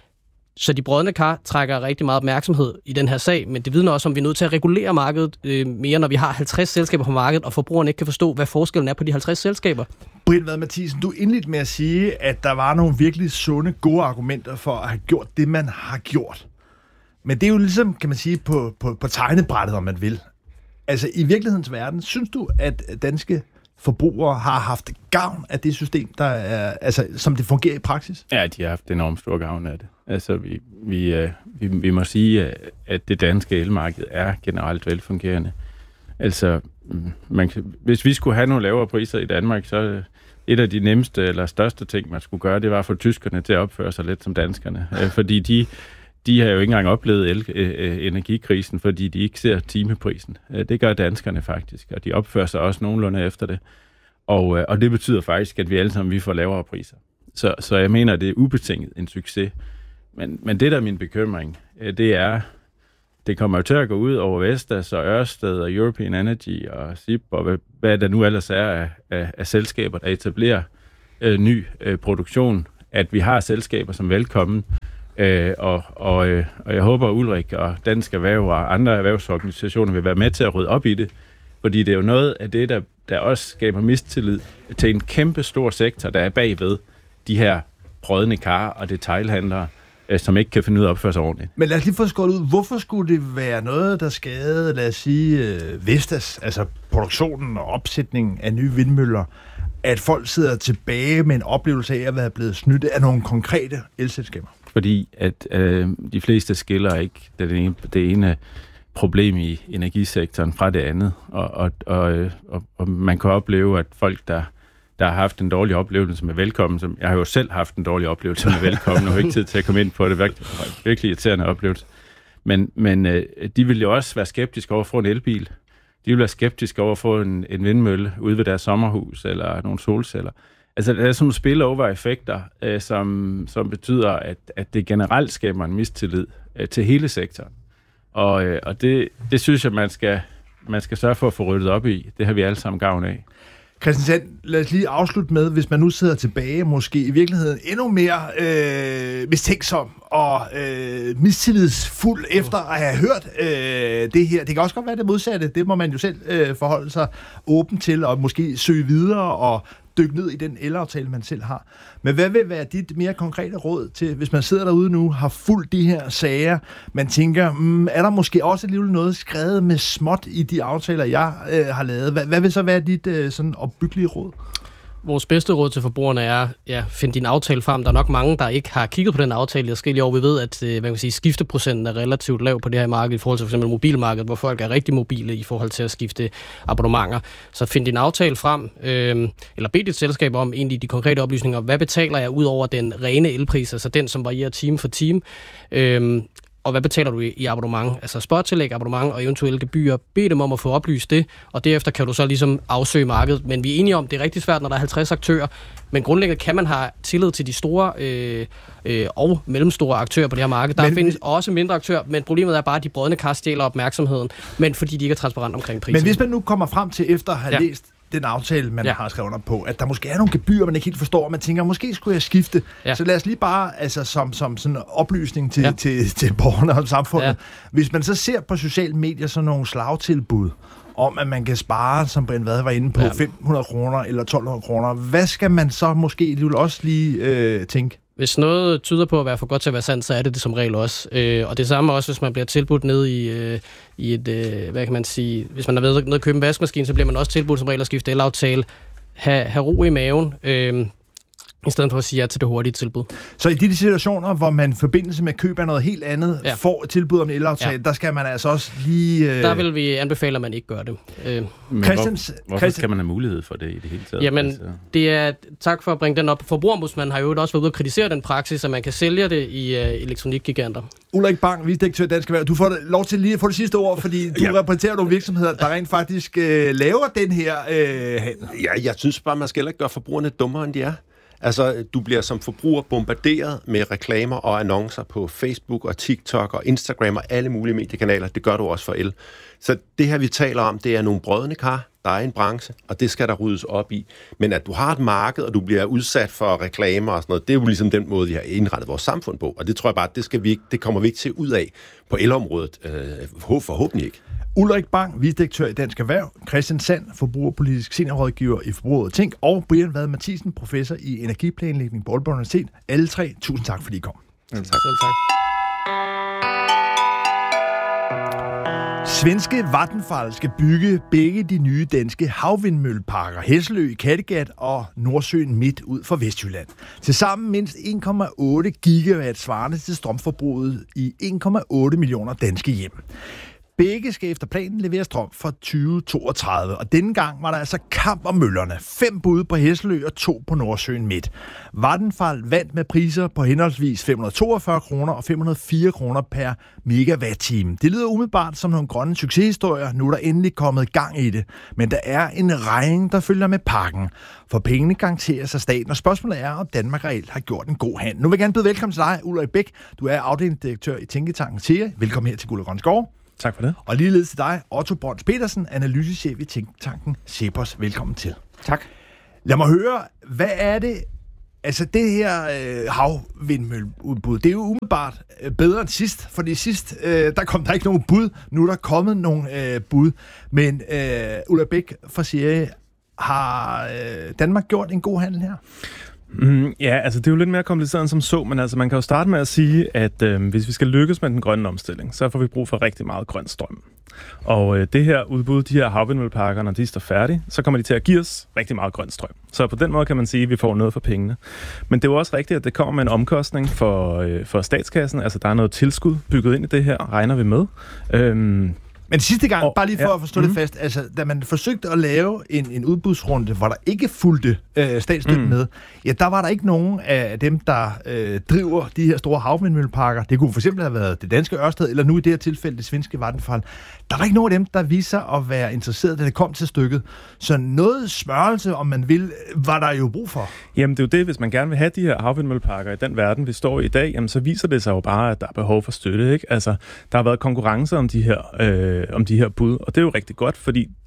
Speaker 9: Så de brødne kar trækker rigtig meget opmærksomhed i den her sag, men det vidner også om, at vi er nødt til at regulere markedet øh, mere, når vi har halvtreds selskaber på markedet, og forbrugerne ikke kan forstå, hvad forskellen er på de halvtreds selskaber.
Speaker 7: Britt Vad Mathisen, du indledte med at sige, at der var nogle virkelig sunde, gode argumenter for at have gjort det, man har gjort. Men det er jo ligesom, kan man sige, på, på, på tegnebrættet, om man vil. Altså i virkelighedens verden, synes du, at danske forbrugere har haft gavn af det system, der er, altså, som det fungerer i praksis?
Speaker 8: Ja, de har haft enormt stor gavn af det. Altså, vi, vi, vi, vi må sige, at det danske elmarked er generelt velfungerende. Altså, man kan, hvis vi skulle have nogle lavere priser i Danmark, så et af de nemmeste eller største ting, man skulle gøre, det var at få tyskerne til at opføre sig lidt som danskerne. Fordi de, de har jo ikke engang oplevet el, øh, energikrisen, fordi de ikke ser timeprisen. Det gør danskerne faktisk, og de opfører sig også nogenlunde efter det. Og, og det betyder faktisk, at vi alle sammen vi får lavere priser. Så, så jeg mener, det er ubetinget en succes. Men, men det, der er min bekymring, det er, det kommer jo til at gå ud over Vestas og Ørsted og European Energy og S I P og hvad, hvad der nu ellers er af, af, af selskaber, der etablerer øh, ny øh, produktion, at vi har selskaber som Velkommen, øh, og, og, øh, og jeg håber, at Ulrik og Dansk Erhverv og andre erhvervsorganisationer vil være med til at rydde op i det, fordi det er jo noget af det, der, der også skaber mistillid til en kæmpe stor sektor, der er bagved de her brødne kar og detailhandlere, som ikke kan finde ud af at opføre sig ordentligt.
Speaker 7: Men lad os lige få skåret ud. Hvorfor skulle det være noget, der skadede, lad os sige, Vestas, altså produktionen og opsætningen af nye vindmøller, at folk sidder tilbage med en oplevelse af at være blevet snydt af nogle konkrete elselskaber?
Speaker 8: Fordi at øh, de fleste skiller ikke det ene, det ene problem i energisektoren fra det andet. Og, og, og, og, og man kan opleve, at folk, der der har haft en dårlig oplevelse med Velkommen, som jeg har jo selv haft en dårlig oplevelse med Velkommen, og har ikke tid til at komme ind på det, virkelig, virkelig irriterende oplevelse. Men, men øh, de vil jo også være skeptiske over for en elbil. De vil være skeptiske over for en, en vindmølle ude ved deres sommerhus, eller nogle solceller. Altså, der er sådan nogle spillover-effekter, øh, som, som betyder, at, at det generelt skaber en mistillid øh, til hele sektoren. Og, øh, og det, det synes jeg, man skal, man skal sørge for at få ryddet op i. Det har vi alle sammen gavn af.
Speaker 7: Christian Sand, lad os lige afslutte med, hvis man nu sidder tilbage, måske i virkeligheden endnu mere øh, mistænksom og øh, mistillidsfuld efter at have hørt øh, det her. Det kan også godt være det modsatte. Det må man jo selv øh, forholde sig åben til, og måske søge videre og dykke ned i den elaftale, man selv har. Men hvad vil være dit mere konkrete råd til, hvis man sidder derude nu, har fulgt de her sager, man tænker, mm, er der måske også alligevel noget skrevet med småt i de aftaler, jeg øh, har lavet? Hvad, hvad vil så være dit øh, sådan opbyggelige råd?
Speaker 9: Vores bedste råd til forbrugerne er, ja, find din aftale frem. Der er nok mange, der ikke har kigget på den aftale i forskellige år. Vi ved, at øh, man kan sige, skifteprocenten er relativt lav på det her marked i forhold til for eksempel mobilmarkedet, hvor folk er rigtig mobile i forhold til at skifte abonnementer. Så find din aftale frem, øh, eller bed dit selskab om egentlig de konkrete oplysninger. Hvad betaler jeg ud over den rene elpris, altså den, som varierer time for time? Øh, og hvad betaler du i, i abonnement? Altså spottillæg, abonnement og eventuelle gebyrer. Bed dem om at få oplyst det, og derefter kan du så ligesom afsøge markedet. Men vi er enige om, det er rigtig svært, når der er halvtreds aktører. Men grundlæggende kan man have tillid til de store øh, øh, og mellemstore aktører på det her marked. Der men, findes også mindre aktører, men problemet er bare, at de brodne kar stjæler opmærksomheden, men fordi de ikke er transparent omkring prisen.
Speaker 7: Men hvis man nu kommer frem til efter at have ja. læst den aftale, man ja. har skrevet under på, at der måske er nogle gebyrer, man ikke helt forstår, og man tænker, måske skulle jeg skifte. Ja. Så lad os lige bare, altså som, som sådan en oplysning til, ja. til, til borgerne og samfundet. Ja. Hvis man så ser på sociale medier sådan nogle slagtilbud, om at man kan spare, som Brian Vad var inde på, ja. fem hundrede kroner eller tolv hundrede kroner, hvad skal man så måske lige også lige øh, tænke?
Speaker 9: Hvis noget tyder på at være for godt til at være sandt, så er det det som regel også. Øh, og det samme også, hvis man bliver tilbudt ned i, øh, i et, øh, hvad kan man sige, hvis man er ved at købe en vaskemaskine, så bliver man også tilbudt som regel at skifte elaftale. Ha, ha ro i maven, øh, i stedet for at sige ja til det hurtige tilbud.
Speaker 7: Så i de situationer, hvor man i forbindelse med køb af noget helt andet, ja. får et tilbud om en elaftale, ja. der skal man altså også lige... Øh...
Speaker 9: Der vil vi anbefale, at man ikke gør det. Øh.
Speaker 8: Men Christians, hvor, hvorfor Christian... skal man have mulighed for det i det hele taget?
Speaker 9: Jamen,
Speaker 8: altså...
Speaker 9: det er... Tak for at bringe den op. Forbrugerombudsmanden har jo også været ude at kritisere den praksis, at man kan sælge det i uh, elektronikgiganter.
Speaker 7: Ulrik Bang, vicedirektør i Dansk Erhverv. Du får lov til lige at få det sidste ord, fordi du ja. repræsenterer nogle virksomheder, der rent faktisk øh, laver den her øh, handel.
Speaker 10: Ja, jeg synes bare, man skal ikke gøre forbrugerne dummere, end de er. Altså, du bliver som forbruger bombarderet med reklamer og annoncer på Facebook og TikTok og Instagram og alle mulige mediekanaler. Det gør du også for el. Så det her, vi taler om, det er nogle brodne kar. Der er en branche, og det skal der ryddes op i. Men at du har et marked, og du bliver udsat for reklamer og sådan noget, det er jo ligesom den måde, vi har indrettet vores samfund på. Og det tror jeg bare, det, skal vi ikke, det kommer vi ikke til ud af på elområdet. Øh, forhåbentlig ikke.
Speaker 7: Ulrik Bang, vicedirektør i Dansk Erhverv, Christian Sand, forbrugerpolitisk seniorrådgiver i Forbruger Tænk, og Brian Vad Mathisen, professor i energiplanlægning på Aalborg Universitet. Alle tre, tusind tak, fordi I kom.
Speaker 9: Ja, tak. Selv tak.
Speaker 7: Svenske Vattenfall skal bygge begge de nye danske havvindmølleparker, Hesselø i Kattegat og Nordsøen midt ud for Vestjylland. Tilsammen mindst en komma otte gigawatt svarende til strømforbruget i en komma otte millioner danske hjem. Begge skal efter planen levere strøm for tyve toogtredive, og denne gang var der altså kamp om møllerne. Fem bud på Hesselø og to på Nordsøen midt. Vattenfall vandt med priser på henholdsvis fem hundrede og toogfyrre kroner og fem hundrede og fire kroner per megawatt-time. Det lyder umiddelbart som nogle grønne succeshistorier. Nu er der endelig kommet gang i det. Men der er en regning, der følger med pakken. For pengene garanteres af staten, og spørgsmålet er, om Danmark reelt har gjort en god hand. Nu vil jeg gerne byde velkommen til dig, Ulrik Bæk. Du er afdelingsdirektør i Tænketanken T E A. Velkommen her til Guld og Grønne Skove.
Speaker 11: Tak for det.
Speaker 7: Og ligeledes til dig, Otto Brøns Petersen, analysechef i Tænketanken Cepos. Velkommen til.
Speaker 11: Tak.
Speaker 7: Lad mig høre, hvad er det, altså det her øh, havvindmølleudbud, det er jo umiddelbart øh, bedre end sidst, fordi sidst, øh, der kom der ikke nogen bud, nu er der kommet nogle øh, bud, men øh, Ulrik Bæk fra Serie, har øh, Danmark gjort en god handel her?
Speaker 11: Mm, ja, altså det er jo lidt mere kompliceret end som så, men altså man kan jo starte med at sige, at øh, hvis vi skal lykkes med den grønne omstilling, så får vi brug for rigtig meget grøn strøm. Og øh, det her udbud, de her havvindmølleparker, når de står færdige, så kommer de til at give os rigtig meget grøn strøm. Så på den måde kan man sige, at vi får noget for pengene. Men det er jo også rigtigt, at det kommer med en omkostning for, øh, for statskassen. Altså der er noget tilskud bygget ind i det her, regner vi med. Øhm,
Speaker 7: Men sidste gang, og, bare lige for ja, at forstå mm. det fast, altså da man forsøgte at lave en, en udbudsrunde, hvor der ikke fulgte øh, statsstøtten mm. med, ja, der var der ikke nogen af dem, der øh, driver de her store havvindmølleparker. Det kunne for eksempel have været det danske Ørsted, eller nu i det her tilfælde det svenske Vattenfall. Der var ikke nogen af dem, der viste sig at være interesseret, da det kom til stykket. Så noget smørelse, om man vil, var der jo brug for.
Speaker 11: Jamen det er jo det, hvis man gerne vil have de her havvindmølleparker i den verden, vi står i i dag, jamen så viser det sig jo bare, at der er behov for støtte, ikke? Altså, der har været konkurrence om de her øh, om de her bud, og det er jo rigtig godt, fordi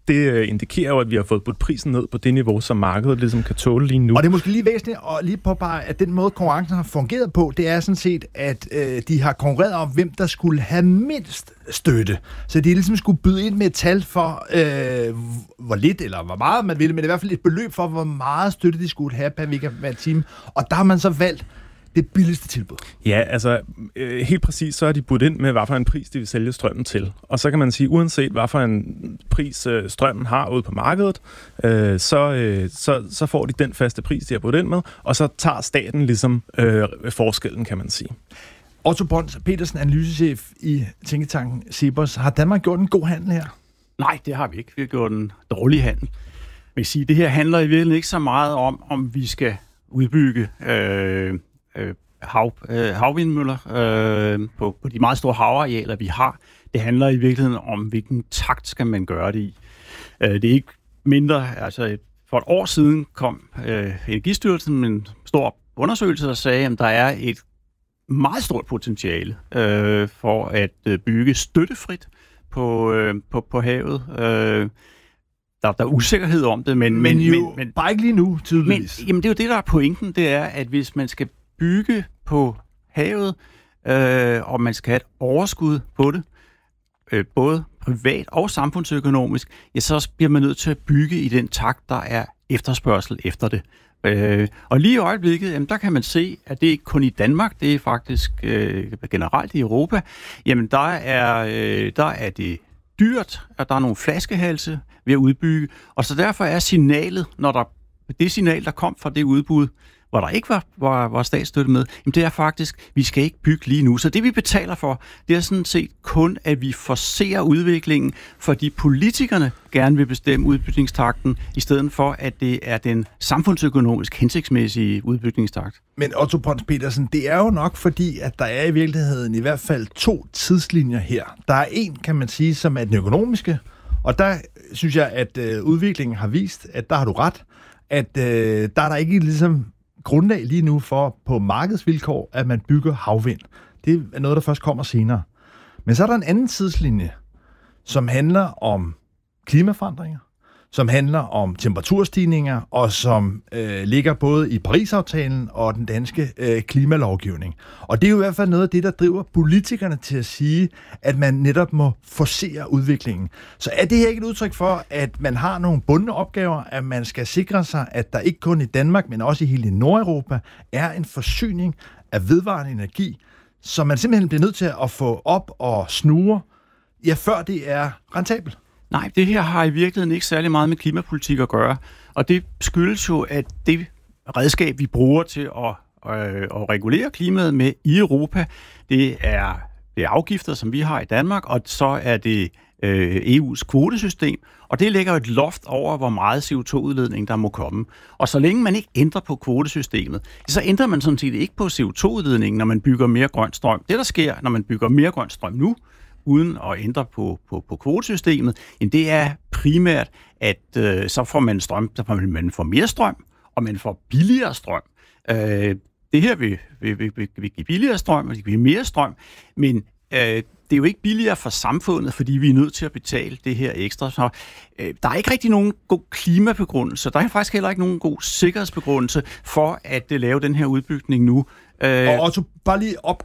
Speaker 11: det indikerer jo, at vi har fået budt prisen ned på det niveau, som markedet ligesom kan tåle lige nu.
Speaker 7: Og det er måske lige væsentligt at lige påpege, at den måde, konkurrencen har fungeret på, det er sådan set, at øh, de har konkurreret om, hvem der skulle have mindst støtte. Så de ligesom skulle byde ind med et tal for, øh, hvor lidt eller hvor meget man ville, men i hvert fald et beløb for, hvor meget støtte de skulle have per megawatt-time. Og der har man så valgt det billigste tilbud.
Speaker 11: Ja, altså øh, helt præcis, så har de budt ind med, hvad for en pris de vil sælge strømmen til. Og så kan man sige, uanset hvad for en pris øh, strømmen har ude på markedet, øh, så, øh, så, så får de den faste pris, de har budt ind med, og så tager staten ligesom øh, forskellen, kan man sige.
Speaker 7: Otto Brøns Petersen, analysechef i tænketanken Cepos. Har Danmark gjort en god handel her?
Speaker 12: Nej, det har vi ikke. Vi har gjort en dårlig handel. Jeg vil sige, det her handler i virkeligheden ikke så meget om, om vi skal udbygge øh, øh, hav, øh, havvindmøller øh, på, på de meget store havarealer, vi har. Det handler i virkeligheden om, hvilken takt skal man gøre det i. Øh, det er ikke mindre, altså for et år siden kom øh, Energistyrelsen med en stor undersøgelse, der sagde, at der er et meget stort potentiale øh, for at øh, bygge støttefrit på, øh, på, på havet. Øh, der, der er usikkerhed om det, men...
Speaker 7: Men, men jo, men, bare ikke lige nu, tydeligvis.
Speaker 12: Men, jamen, det er jo det, der er pointen, det er, at hvis man skal bygge på havet, øh, og man skal have et overskud på det, øh, både privat og samfundsøkonomisk, ja, så bliver man nødt til at bygge i den takt, der er efterspørgsel efter det. Øh, og lige i øjeblikket, jamen, der kan man se, at det ikke kun i Danmark, det er faktisk øh, generelt i Europa, jamen der er, øh, der er det dyrt, at der er nogle flaskehalse ved at udbygge, og så derfor er signalet, når der det signal, der kom fra det udbud, hvor der ikke var, var, var statsstøtte med, jamen det er faktisk, vi skal ikke bygge lige nu. Så det, vi betaler for, det er sådan set kun, at vi forcerer udviklingen, fordi politikerne gerne vil bestemme udbygningstakten, i stedet for, at det er den samfundsøkonomisk hensigtsmæssige udbygningstakt.
Speaker 7: Men Otto Brøns Petersen, det er jo nok fordi, at der er i virkeligheden i hvert fald to tidslinjer her. Der er en, kan man sige, som er den økonomiske, og der synes jeg, at øh, udviklingen har vist, at der har du ret, at øh, der er der ikke ligesom grundlag lige nu for på markedsvilkår, at man bygger havvind. Det er noget, der først kommer senere. Men så er der en anden tidslinje, som handler om klimaforandringer, som handler om temperaturstigninger, og som øh, ligger både i Paris-aftalen og den danske øh, klimalovgivning. Og det er jo i hvert fald noget af det, der driver politikerne til at sige, at man netop må forcere udviklingen. Så er det her ikke et udtryk for, at man har nogle bundne opgaver, at man skal sikre sig, at der ikke kun i Danmark, men også i hele Nordeuropa, er en forsyning af vedvarende energi, som man simpelthen bliver nødt til at få op og snure, ja, før det er rentabelt?
Speaker 12: Nej, det her har i virkeligheden ikke særlig meget med klimapolitik at gøre, og det skyldes jo, at det redskab, vi bruger til at, øh, at regulere klimaet med i Europa, det er, det er afgifter, som vi har i Danmark, og så er det øh, E U's kvotesystem, og det lægger et loft over, hvor meget C O to udledning der må komme. Og så længe man ikke ændrer på kvotesystemet, så ændrer man sådan set ikke på C O to udledningen, når man bygger mere grøn strøm. Det, der sker, når man bygger mere grøn strøm nu, uden at ændre på, på, på kvotesystemet, det er primært, at øh, så får man strøm, så får man, man får mere strøm, og man får billigere strøm. Øh, det her vil, vil, vil, vil, vil give billigere strøm, og det vil give mere strøm, men øh, det er jo ikke billigere for samfundet, fordi vi er nødt til at betale det her ekstra. Så, øh, der er ikke rigtig nogen god klimabegrundelse, der er faktisk heller ikke nogen god sikkerhedsbegrundelse for at uh, lave den her udbygning nu.
Speaker 7: Og Otto, bare lige op,